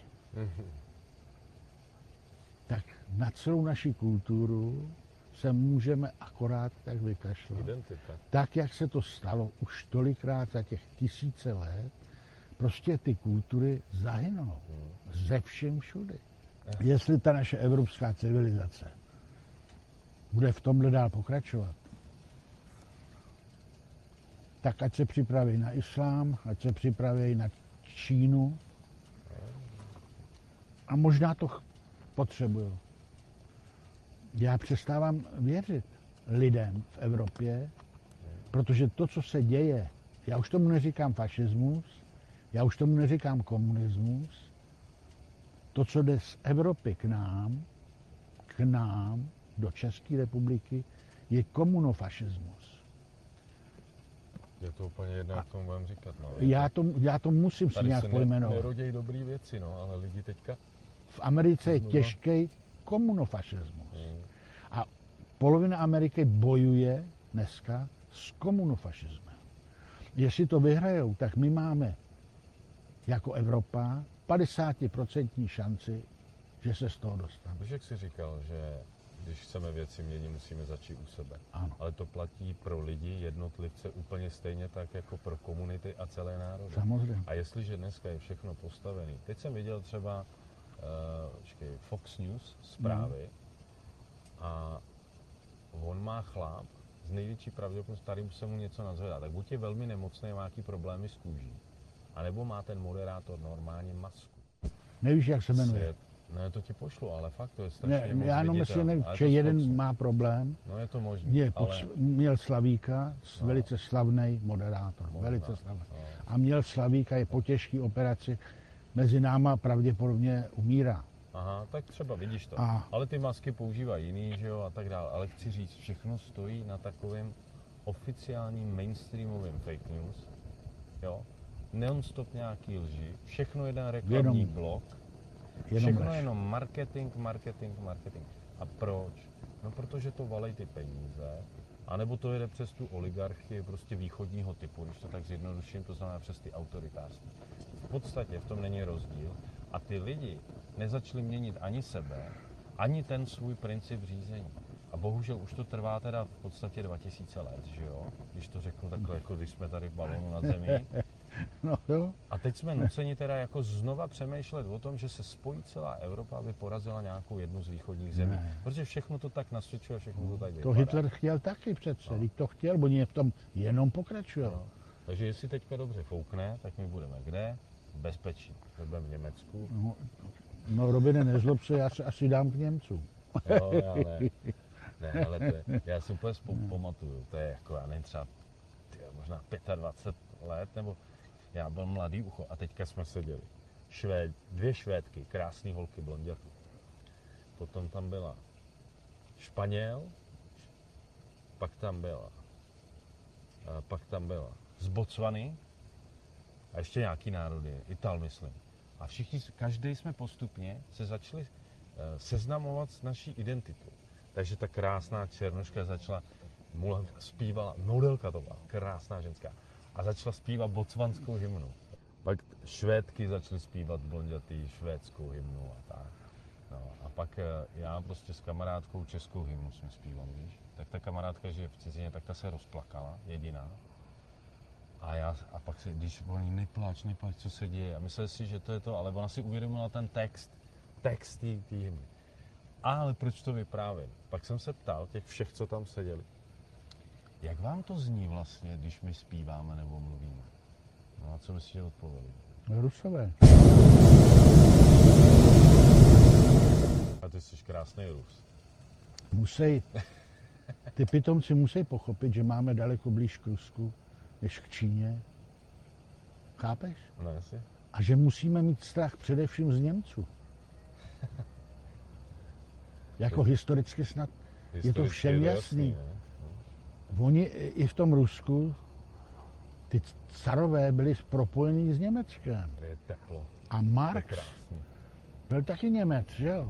tak na celou naši kulturu se můžeme akorát tak vykašlat. Identita. Tak, jak se to stalo už tolikrát za těch tisíce let, prostě ty kultury zahynou. Ze všem všudy. Jestli ta naše evropská civilizace bude v tomhle dál pokračovat, tak ať se připraví na islám, ať se připraví na Čínu a možná to potřebují. Já přestávám věřit lidem v Evropě, protože to, co se děje, já už tomu neříkám fašismus, já už tomu neříkám komunismus, to, co jde z Evropy k nám, k nám, do České republiky, je komunofašismus. Je to úplně jedno, jak tomu budeme říkat. No. Já to, já to musím si Tady nějak se ne, pojmenovat. nerodějí dobrý věci, no, ale lidi teďka... V Americe je Znova. těžký komunofašismus. Hmm. A polovina Ameriky bojuje dneska s komunofašismem. Jestli to vyhrajou, tak my máme jako Evropa padesát procent šanci, že se z toho dostane. Víš, jak jsi říkal, že když chceme věci měnit, musíme začít u sebe. Ano. Ale to platí pro lidi, jednotlivce úplně stejně tak jako pro komunity a celé národy. Samozřejmě. A jestliže dneska je všechno postavené, teď jsem viděl třeba uh, čekaj, Fox News zprávy a on má chlap z největší pravděpodobností, starým se mu něco nazvedá, tak buď je velmi nemocný, má nějaký problémy s kůží, anebo má ten moderátor normálně masku. Nevíš, jak se jmenuje? Svět. No to ti pošlu, ale fakt to je strašně Ne, moc já jenom viditelné. myslím, Ale že to jeden Foxu. má problém. No je to možné, Je, ale... potř- měl Slavíka, No. velice slavný moderátor, Možná, velice slavný. no. A měl Slavíka, je po těžké operaci, mezi náma pravděpodobně umírá. Aha, tak třeba vidíš to. A- Ale ty masky používají jiný, že jo, a tak dále. Ale chci říct, všechno stojí na takovém oficiálním mainstreamovém fake news, jo. Non-stop nějaký lži, všechno jeden reklamní Jenom- blok, Jenom všechno lež. jenom marketing, marketing, marketing. A proč? No protože to valej ty peníze, anebo to jede přes tu oligarchii prostě východního typu, když to tak zjednoduším, to znamená přes ty autoritářství. V podstatě v tom není rozdíl a ty lidi nezačali měnit ani sebe, ani ten svůj princip řízení. A bohužel už to trvá teda v podstatě dva tisíce let, že jo? Když to řeknu takhle, jako když jsme tady v balónu nad zemí. No, jo. A teď jsme nuceni teda jako znova přemýšlet o tom, že se spojí celá Evropa, aby porazila nějakou jednu z východních zemí. Ne. Protože všechno to tak nasvědčuje, všechno to tak To vypadá. Hitler chtěl taky přece, no. To chtěl, oni je v tom jenom pokračují. No. Takže jestli teďka dobře foukne, tak my budeme kde? V bezpečí. My budeme v Německu. No, no Robine, nezlob se, já se asi dám k Němcům. Jo, já ne. Ne, ale to je, já si úplně vzpom- pamatuju, to je jako, já nevím, třeba tyjo, možná dvacet pět let, nebo já byl mladý ucho a teďka jsme seděli. Švéd, dvě Švédky, krásný holky, blondětky. Potom tam byla Španěl, pak tam byla, a pak tam byla z Botswany a ještě nějaký národy, Ital myslím. A všichni, každý jsme postupně se začali eh, seznamovat s naší identitou. Takže ta krásná černoška začala, mula- zpívala, modelka to byla, krásná ženská, a začala zpívat botswanskou hymnu. Pak Švédky začaly zpívat blondětý švédskou hymnu a tak. No, a pak eh, já prostě s kamarádkou českou hymnu jsme zpívali, víš. Tak ta kamarádka žije v cizině, tak ta se rozplakala, jediná. A já, a pak si, když oni neplač, neplač, co se děje. A myslel si, že to je to, ale ona si uvědomila ten text, text té hymny. Ale proč to vyprávím? Pak jsem se ptal těch všech, co tam seděli. Jak vám to zní vlastně, když my zpíváme nebo mluvíme? No a co myslíš, že odpověděli? Rusové. A ty jsi krásný Rus. Musí, ty pitomci musí pochopit, že máme daleko blíž k Rusku, než k Číně. Chápeš? No jasně. A že musíme mít strach především z Němců. Jako historicky snad je to všem Historicky jasný. ne? Oni i v tom Rusku, ty carové byli propojení s Německem. Tady je teplo. A To je Marx krásný. byl taky Němec, že jo?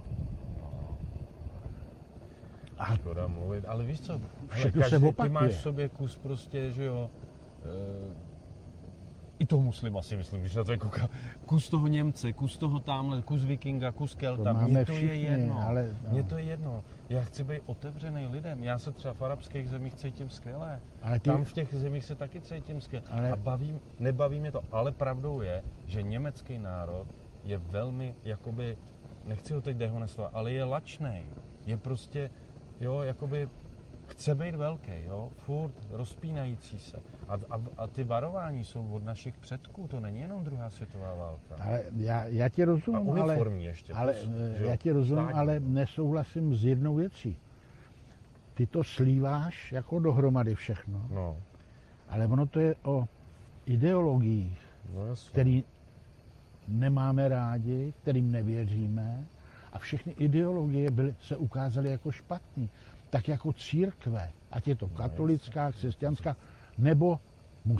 A Škoda mluvit, ale víš co, hele, Všechno se každý, ty opakuje. máš v sobě kus prostě, že jo, e, i toho muslima si myslím, když na to koukám, kus toho Němce, kus toho tamhle, kus Vikinga, kus Kelta, To máme mně to je všichni, jedno, ale, no. mně to je jedno, já chci být otevřený lidem, já se třeba v arabských zemích cítím skvěle, ale ty, tam v těch zemích se taky cítím skvěle Ale- a baví, nebaví mě to, ale pravdou je, že německý národ je velmi, jakoby, nechci ho teď dehonestovat, ale je lačnej, je prostě, jo, jakoby chce být velký, jo, furt rozpínající se. A, a, a ty varování jsou od našich předků, to není jenom druhá světová válka. ale já, já ti A rozumím, ale, uniformní ještě. ale to, že jo, já ti rozumím, státní. ale nesouhlasím s jednou věcí. Ty to slíváš jako dohromady všechno, No, ale ono to je o ideologiích, no jasně. který nemáme rádi, kterým nevěříme a všechny ideologie byly, se ukázaly jako špatný. Tak jako církve, ať je to katolická, křesťanská, nebo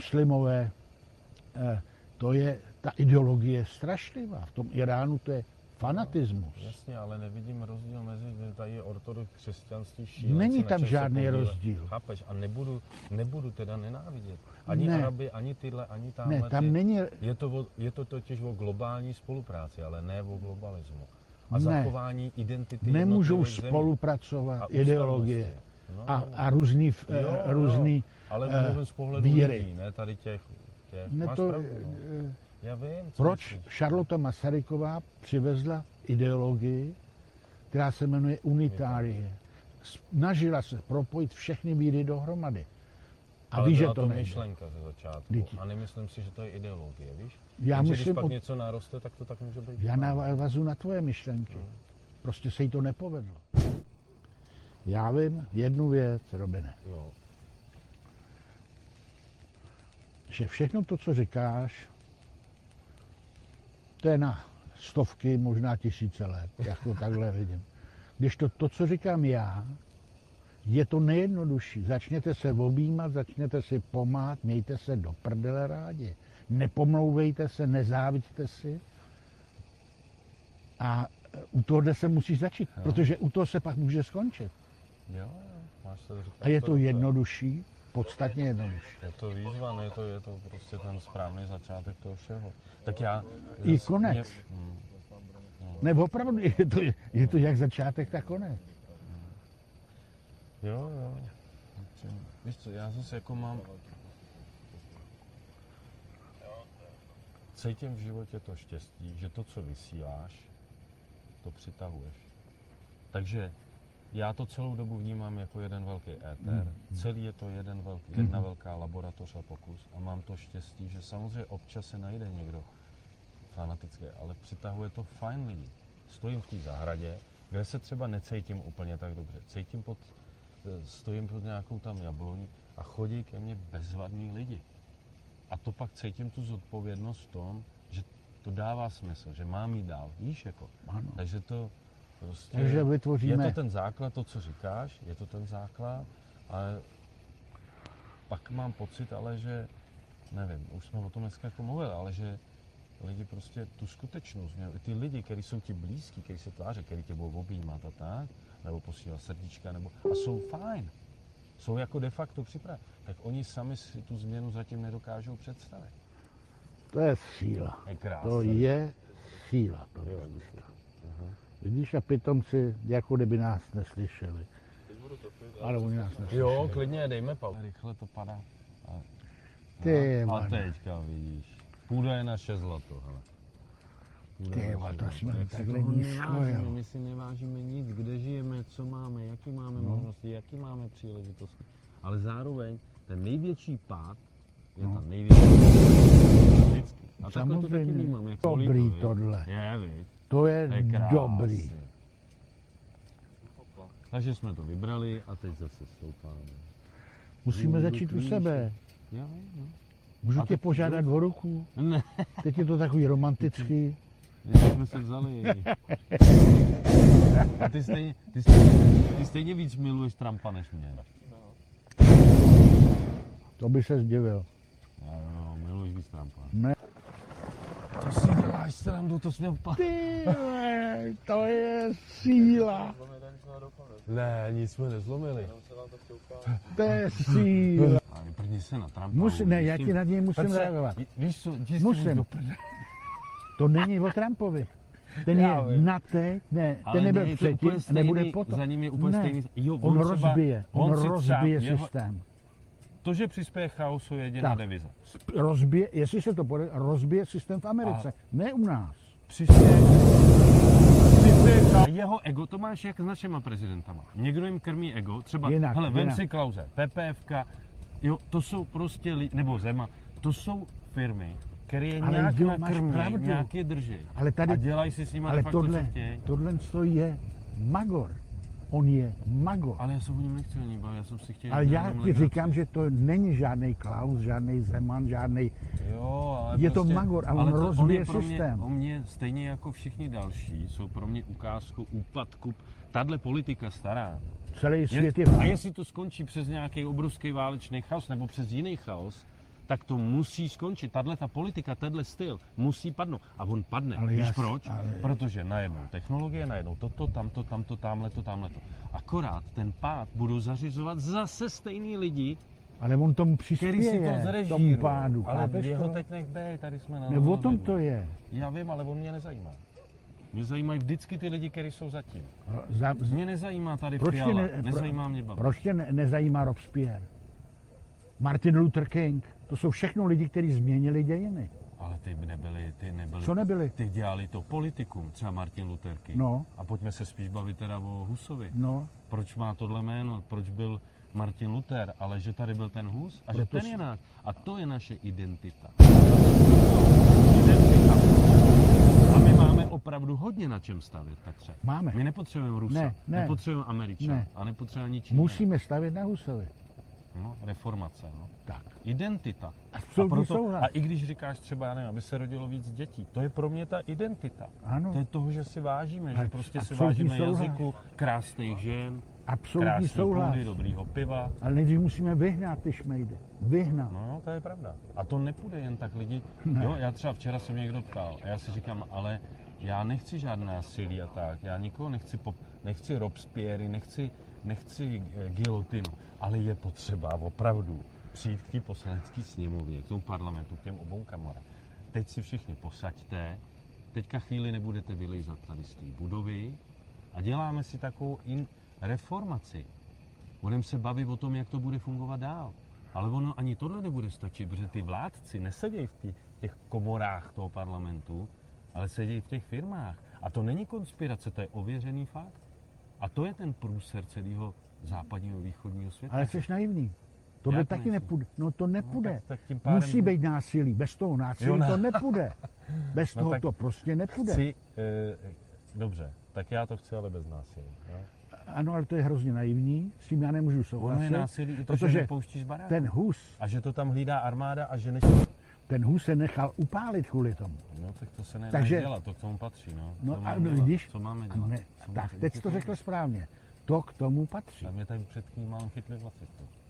muslimové, eh, to je, ta ideologie je strašlivá. V tom Iránu to je fanatismus. Jasně, ale nevidím rozdíl mezi, tady je ortodox křesťanství, šílenci. Není na tam čem se žádný podílet. rozdíl. Chápeš? A nebudu, nebudu teda nenávidět. Ani Ne. Araby, ani tyhle, ani tamhle. Ne, tam ty. není, Je to, o, je to totiž o globální spolupráci, ale ne o globalismu. A Ne. zachování identity nemůžou jednotlivých zemí. spolupracovat A ideologie ústavnosti. No, a, no. a různý, Jo, eh, jo, různý ale eh, mluvím z pohledu víry. lidí, ne tady těch. těch. Ne Máš to, pravdu, no. eh, Já vím, co proč myslíš. Charlotte Masaryková přivezla ideologii, která se jmenuje unitárie. Snažila se propojit všechny víry dohromady. A Ale ví, že byla to to nejde. myšlenka ze začátku. Vždyť- A nemyslím si, že to je ideologie, víš? Já Takže když myslím, pak o- něco naroste, tak to tak může být. já navazu na tvoje myšlenky. Prostě se jí to nepovedlo. Já vím jednu věc, Robine, No, že všechno to, co říkáš, to je na stovky, možná tisíce let, jak to takhle vidím. Když to, to, co říkám já, je to nejjednodušší. Začněte se objímat, začněte si pomáhat, mějte se do prdele rádi. Nepomlouvejte se, nezáviďte si. A u tohohle se musíš začít, Jo. protože u toho se pak může skončit. jo, jo, máš to říkat. A je to dobře. jednodušší, podstatně jednodušší. Je to výzva, je to, je to prostě ten správný začátek toho všeho. Tak já... I zas- konec. Mě, hm, Ne, opravdu, je to, je to jak začátek, tak konec. jo, jo. Víš co, já zase jako mám... Cítím v životě to štěstí, že to, co vysíláš, to přitahuješ. Takže já to celou dobu vnímám jako jeden velký éter. Celý je to jeden velký, jedna velká laboratoř a pokus. A mám to štěstí, že samozřejmě občas se najde někdo fanatický, ale přitahuje to fajn lidi. Stojím v té zahradě, kde se třeba necítím úplně tak dobře. Cítím pod, stojím pod nějakou tam jabloní a chodí ke mně bezvadní lidi. A to pak cítím tu zodpovědnost v tom, že to dává smysl, že mám jít dál. Víš, jako. Ano. Takže to prostě... Takže Je vytvoříme, to ten základ, to, co říkáš, je to ten základ, ale pak mám pocit, ale že, nevím, už jsme o tom dneska jako mluvili, ale že lidi prostě tu skutečnost, měli, ty lidi, kteří jsou ti blízký, kteří se tváří, kteří tě budou objímat a tak, nebo posílat srdíčka, nebo, a jsou fajn, jsou jako de facto připraveni, tak oni sami si tu změnu zatím nedokážou představit. to je síla. Je krásný. To je síla. To je. Vidíš, a pitomci, jako kdyby nás neslyšeli. Ale oni nás neslyšeli. Jo, klidně, dejme pauzu. Rychle to padá. A, Ty a vado. teďka vidíš. Půda je naše zlato, hele. Půda Ty je naše vado, zlato. jsme Jak si takhle toho nízko, nevážíme, jo. My si nevážíme nic, kde žijeme, co máme, jaký máme No. možnosti, jaký máme příležitosti. Ale zároveň ten největší pád je No. ta největší vždycky. A takhle to taky Samozřejmě. vnímám. Jak Dobrý kolíko, viď? tohle. Je, viď? To je To je krásný. dobrý. Takže jsme to vybrali a teď zase stoupáme. Musíme Můžu začít u klíč. sebe. Jo, jo. Můžu A tě to- požádat o ruku? Ne, Teď je to takový romantický. my jsme se vzali. A ty stejně, ty stejně, ty stejně víc miluješ Trumpa než mě. To by se zdivil. Jo, jo, miluješ víc Trumpa. Ne. To si děláš srandu, to jsme opa... Ty, vole, to je síla. Ne, nic jsme nezlomili. To je síla. A vyprdni se na Trumpa. Musím, ne, já ti na něj musím Petře, reagovat. Víš co, jdi s tím Musím. do prdele. To není o Trumpovi. Ten Já je vím. na teď, ne, Ale ten nebyl je to předtím, úplně stejný, nebude potom. za ním je úplně ne. stejný. Jo, on, on třeba- rozbije, on, on si rozbije třeba- jeho- systém. To, že přispěje chaosu, je jediná Tak. deviza. Rozbije, jestli se to podaří, rozbije systém v Americe, ne u nás. Přispěje, přispěje chaos. Jeho ego, to máš jak s našima prezidentama. Někdo jim krmí ego, třeba, Jinak, hele, vem jinak. si Klause, PPFka, jo, to jsou prostě, li, nebo Zema, to jsou firmy, které je Ale nějak jo, máš nakrmějí, pravdu. nějak je drží. Ale tady, A dělají si s nimi de ale facto, co tohle, chtějí. tohle to je magor. On je magor. Ale já se o něm nechci ani bavit, já jsem si chtěl... Ale dělat já jenom ti legraci. říkám, že to není žádný Klaus, žádný Zeman, žádný. Jo, ale Je to prostě, magor a on ale to, rozbije je pro mě, systém. On mě, stejně jako všichni další, jsou pro mě ukázkou úpadku. Tahle politika stará. Celý Je, svět je... a jestli to skončí přes nějaký obrovský válečný chaos nebo přes jiný chaos, tak to musí skončit. Tahle ta politika, tenhle styl musí padnout. A on padne. Ale Víš jas- proč? ale- Protože najednou technologie, najednou toto, tamto, tamto, tamhleto, tamhleto. Akorát ten pád budou zařizovat zase stejný lidi, Ale on tomu který si to přispěje, zrežírují. tomu pádu. Ale chápeš jeho to? teď nech bej, tady jsme na... Ne, o tom to je. Já vím, ale on mě nezajímá. Mě zajímají vždycky ty lidi, kteří jsou zatím. Za, Mě nezajímá tady Proč tě Fiala, ne- pro- nezajímá mě Babiš. proč tě ne, nezajímá Robespierre? Martin Luther King, to jsou všechno lidi, kteří změnili dějiny. Ale ty nebyli, ty nebyli. Co nebyli? Ty dělali to politikum, třeba Martin Luther King. No. A pojďme se spíš bavit teda o Husovi. No, Proč má tohle jméno, proč byl Martin Luther, ale že tady byl ten Hus a že Proto ten s- je náš. A to je naše identita. A my máme opravdu hodně na čem stavět, Petře. máme. My nepotřebujeme Rusa, Ne, ne. nepotřebujeme Američana Ne. a nepotřebujeme ničím. Musíme stavět na Husovi. No, reformace, no. Tak. Identita. A, Absolutní souhlas. a i když říkáš třeba, já nevím, aby se rodilo víc dětí, to je pro mě ta identita. Ano. To je toho, že si vážíme, že Tak prostě si absolutní vážíme souhlas. jazyku, krásných žen, Absolutní krásný souhlas. půdy, dobrýho piva. Ale nejdřív musíme vyhnat ty šmejdy. Vyhnat. No, to je pravda. A to nepůjde jen tak lidi. Ne. Jo, já třeba včera se mě někdo ptal a já si říkám, ale já nechci žádné násilí a tak. Já nikoho nechci, pop, nechci Robespierre, nechci, nechci eh, gilotinu, ale je potřeba opravdu přijít k té poslanecké sněmovně, k tomu parlamentu, k těm obou komorám. Teď si všichni posaďte, teďka chvíli nebudete vylejzat tady z té budovy a děláme si takovou in reformaci. Budeme se bavit o tom, jak to bude fungovat dál. Ale ono ani tohle nebude stačit, protože ty vládci nesedějí v tý- těch komorách toho parlamentu, ale sedějí v těch firmách. A to není konspirace, to je ověřený fakt. A to je ten průser celého západního východního světa. Ale jsi naivní. Tohle Jak taky nejsem? nepůjde. No to nepůjde. tak- tak tím pádem Musí bu- být násilí. Bez toho násilí Jo, ne. to nepůjde. Bez No toho tak to prostě nepůjde. Chci, e, dobře, tak já to chci, ale bez násilí. Jo? Ano, ale to je hrozně naivní. S tím já nemůžu Ono je souhlasit. násilí i to, protože že nepouštíš barák. Ten Hus, A že to tam hlídá armáda a že než... ten Hus se nechal upálit kvůli tomu. No tak to se nedá Takže- dělat, to k tomu patří, no. No Co a máme dělat? vidíš? Co máme Ano, dělat? ne, Co tak, máme- teď jsi to řekl správně. To k tomu patří. A mě tady před chvílí málem chytli dvacet.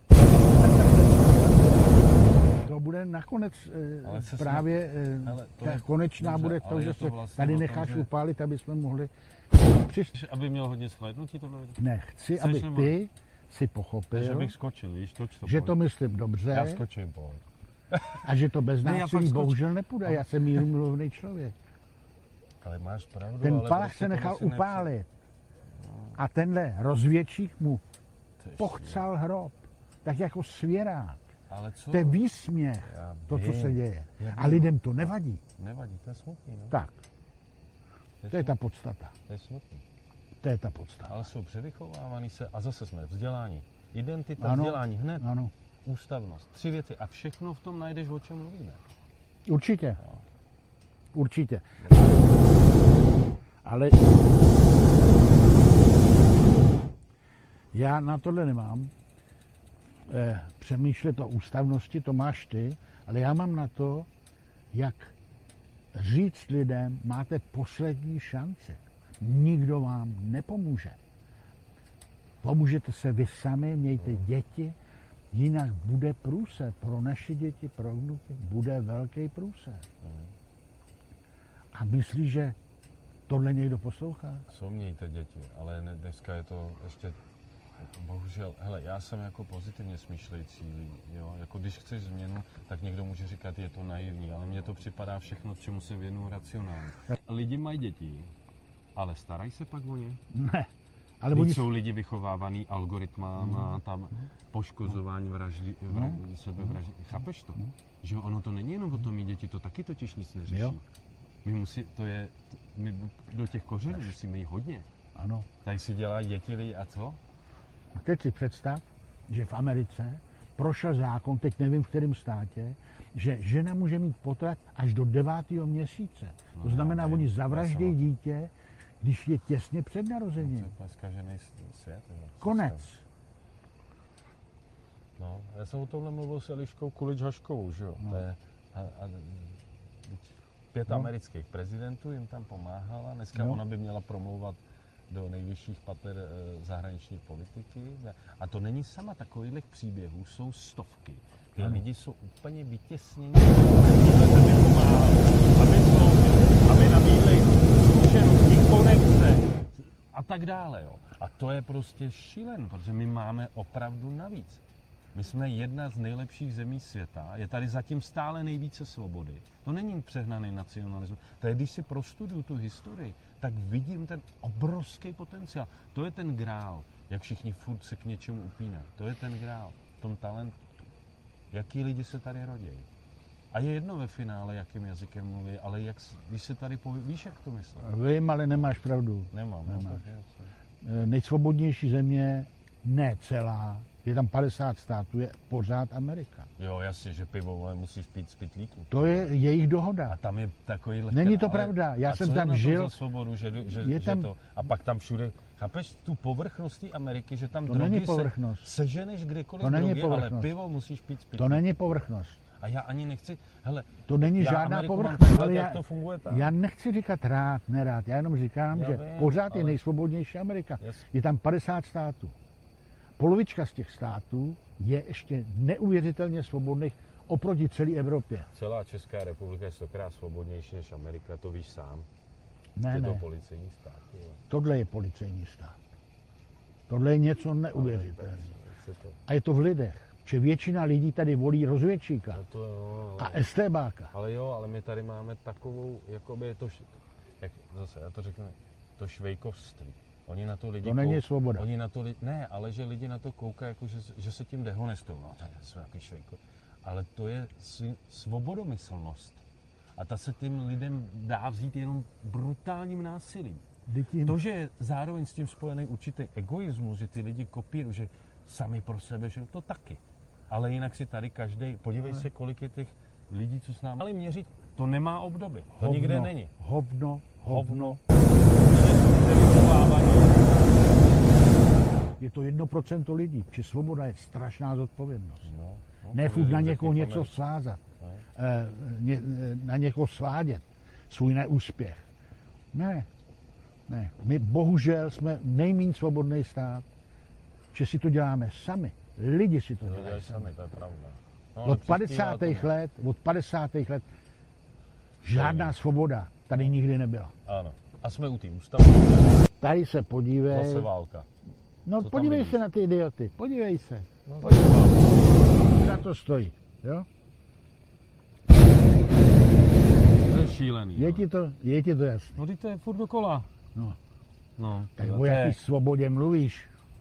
To bude nakonec Ale eh, se právě eh, Hele, to ta je- konečná dobře, bude ale to, je že to se vlastně tady o tom, necháš že- upálit, aby jsme mohli přis... Aby měl hodně shlédnutí tohle. Ne, chci, Chceš aby nebo- ty si Takže pochopil, bych skočil, víš, toč to že pojď. to myslím Já dobře skočím, pojď. a že to bez Ne, já pak násilí skočím. bohužel nepůjde. Já jsem mírumluvný člověk. Ale máš pravdu, Ten ale Palach prostě se tohle nechal si nepře- upálit a tenhle rozvědčík mu To je pochcal hrob, tak jako svěrák. Ale co? To je výsměch, Já to, co vím. se děje. Já A vím. lidem to nevadí. Nevadí, to je smutný, no. Tak, to je ta podstata. To je smutný. To je ta podstata. Ale jsou převychovávaný se a zase jsme vzdělání. Identita, Ano. vzdělání, hned Ano, ústavnost. Tři věci a všechno v tom najdeš, o čem mluvíme. určitě. Určitě. Ale já na tohle nemám. Eh, přemýšlet o ústavnosti, to máš ty, ale já mám na to, jak říct lidem, máte poslední šanci. Nikdo vám nepomůže. Pomůžete se vy sami, mějte děti, jinak bude průser. Pro naše děti, pro vnuky bude velký průser. A myslíš, že tohle někdo poslouchá? Co mějte děti, ale ne, dneska je to ještě, bohužel, hele, já jsem jako pozitivně smýšlející lidi, jo, jako když chceš změnu, tak někdo může říkat, je to naivní, ale mně to připadá všechno, čemu se věnuju racionálně. Lidi mají děti, ale starají se pak o ně. Ne. Ale Teď oni jsou lidi vychovávaný algoritmama, tam poškozování, vraždy, vraždy, sebevraždy. Chápeš to? Že ono to není jenom o tom mít děti, to taky totiž nic neřeší. Jo. My musí, to je, my do těch kořenů musíme jít hodně. Ano. Tady si dělají děti lidi a co? A teď si představ, že v Americe prošel zákon, teď nevím v kterém státě, že žena může mít potrat až do devátého měsíce. No, To znamená, já vím, oni já zavraždějí jsem- dítě, když je těsně před To je narozením. zkažený svět. jo. Konec. No, já jsem o tomhle mluvil s Eliškou Kulič-Haškovou, že jo? No. To je, a, a, teď pět No. amerických prezidentů jim tam pomáhala. Dneska No. ona by měla promlouvat do nejvyšších pater eh, zahraniční politiky. A to není sama, takových příběhů jsou stovky. Ty lidi jsou úplně vytěsnění. Aby sloužili, aby nabídli zkušenosti, konekce a tak dále. Jo. A to je prostě šílen, protože my máme opravdu navíc. My jsme jedna z nejlepších zemí světa, je tady zatím stále nejvíce svobody. To není přehnaný nacionalismus. To je, když si prostuduju tu historii, tak vidím ten obrovský potenciál. To je ten grál, jak všichni furt se k něčemu upínají. To je ten grál, v tom talentu. Jaký lidi se tady rodí. A je jedno ve finále, jakým jazykem mluví, ale jak, když se tady poví, víš, jak to myslím? Vím, ale nemáš pravdu. Nemám. Nemáš. No, tak je, E, Nejsvobodnější země, ne celá, je tam padesát států, je pořád Amerika. jo, jasně, že pivo vole, musíš pít z pytlíku. To je jejich dohoda. A tam je takový Není to pravda, já a jsem co tam je na tom žil. za svobodu, že, že, Je že tam- to, a pak tam všude, chápeš tu povrchnost té Ameriky, že tam To drogy není se, povrchnost. seženeš kdekoliv To není drogy, ale povrchnost. pivo musíš pít z pytlíku. To není povrchnost. A já ani nechci, hele, To není já žádná Ameriku mám povrchnost. pohled, Ale jak já, to funguje tam. já nechci říkat rád, nerád, já jenom říkám, Já že vím, pořád je ale- nejsvobodnější Amerika. Jasně. Je tam padesát států. Polovička z těch států je ještě neuvěřitelně svobodných oproti celé Evropě. Celá Česká republika je stokrát svobodnější než Amerika, to víš sám. Ne, Je to ne, policejní stát. jo. tohle je policejní stát. Tohle je něco neuvěřitelného. Se to, A je to v lidech, že většina lidí tady volí rozvědčíka no to jo, a ale, estébáka. ale jo, ale my tady máme takovou, jakoby je to, š- jak, zase, já to řeknu, to švejkovství. Oni na to lidi To není kou- svoboda. Oni na to lidi, ne, ale že lidi na to koukají, jako že, že se tím dehonestují. No, tak jsou jaký švejko. Ale to je svi- svobodomyslnost. A ta se tím lidem dá vzít jenom brutálním násilím. Vždyť jim- To, že je zároveň s tím spojený určitý egoismus, že ty lidi kopírují, že sami pro sebe, že to taky. Ale jinak si tady každý, podívej se, kolik je těch lidí, co s námi ale měřit, to nemá obdoby. To hovno, nikde není. Hovno, hovno. Je to jedno procento lidí, či svoboda je strašná zodpovědnost. No, no, Ne to furt je na řekni někoho v něco Americe. svázat, No. eh, ně, eh, na někoho svádět svůj neúspěch. Ne, ne. My bohužel jsme nejméně svobodný stát, že si to děláme sami. Lidi si to To dělají dělají sami. sami, to je pravda. No, ale Od přispívá padesátých tomu. let, od padesátých let žádná svoboda tady nikdy nebyla. Ano. A jsme u té ústavy, Tady se podívej. zase válka. No tam podívej vidíš? se na ty idioty, podívej se. No, Podívej. Za to stojí, jo? to je šílený. Je no. ti to, je ti to jasné. No, teď to je furt dokola. No, No, tak to o je- jaký svobodě mluvíš?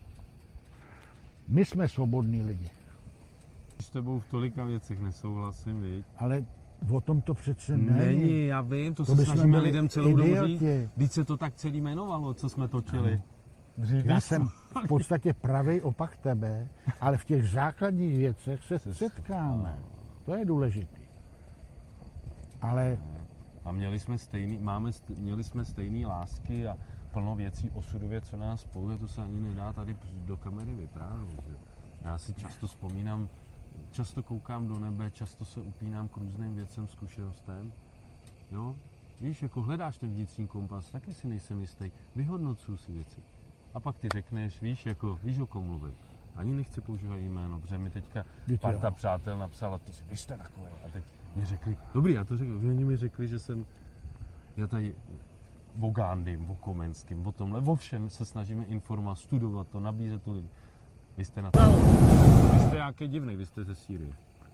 My jsme svobodní lidi, S tebou v tolika věcech nesouhlasím, viď? ale o tom to přece není. Není, já vím, to, To se bychom snažíme byli lidem celou dobu idioti. říct. Vždyť se to tak celý jmenovalo, co jsme točili. Dřív Já víš, jsem v podstatě pravý opak tebe, ale v těch základních věcech se setkáme. To je důležité. Ale A měli jsme stejný, máme, st- měli jsme stejný lásky a plno věcí osudově, co nás spojuje, to se ani nedá tady do kamery vyprávět. Že? Já si často vzpomínám, často koukám do nebe, často se upínám k různým věcem, zkušenostem. Jo? Víš, jako hledáš ten vnitřní kompas, taky si nejsem jistý, vyhodnocuju si věci. A pak ty řekneš, víš, jako, víš, o kom mluvím. Ani nechci používat jméno, protože mi teďka Vždyť parta jo. přátel napsala, ty, vy jste takový. A teď mi řekli, dobrý, já to řekl, oni mi řekli, že jsem, já tady o Gandhim, o Komenským, o tomhle, o všem se snažíme informovat, studovat to, nabízet to lidi. Vy jste na to. Vy jste nějaký divný, vy jste ze Sýrie.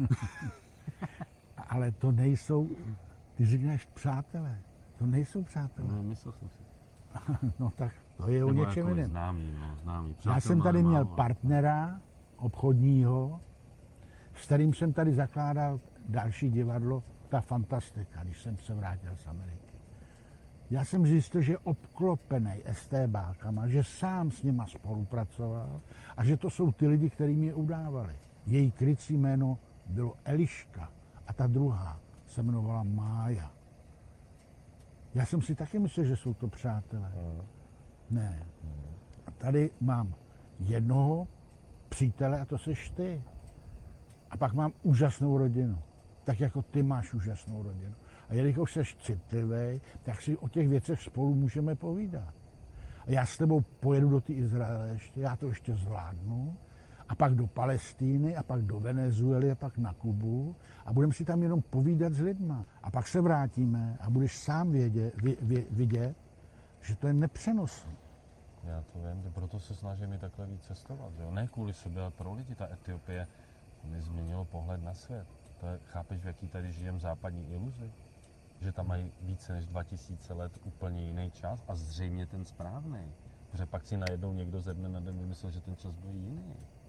Ale to nejsou, ty říkáš přátelé, to nejsou přátelé. No, myslel jsem si. No tak to je o Nebo něčem jako jiném. známý, no, známý. Já Přátel jsem máme tady měl málo. partnera obchodního, s kterým jsem tady zakládal další divadlo, ta Fantastika, když jsem se vrátil z Ameriky. Já jsem zjistil, že je obklopený estébákama, že sám s nima spolupracoval a že to jsou ty lidi, kteří mě udávali. Její krycí jméno bylo Eliška a ta druhá se jmenovala Mája. Já jsem si taky myslel, že jsou to přátelé. Ne. A tady mám jednoho přítele a to seš ty. A pak mám úžasnou rodinu. Tak jako ty máš úžasnou rodinu. A jelikož jsi citlivý, tak si o těch věcech spolu můžeme povídat. A já s tebou pojedu do té Izraele ještě, já to ještě zvládnu. A pak do Palestíny, a pak do Venezuely, a pak na Kubu. A budeme si tam jenom povídat s lidma. A pak se vrátíme a budeš sám vědět, vě, vě, vidět, že to je nepřenosné. Já to vím, proto se snažím i takhle víc cestovat. Jo? Ne kvůli sobě, ale pro lidi. Ta Etiopie mi změnilo pohled na svět. To je, chápeš, v jaký tady žijem západní iluzi? Že tam mají více než dva tisíce let úplně jiný čas a zřejmě ten správný. Protože pak si najednou někdo ze dne na den vymyslel, že ten čas byl jiný.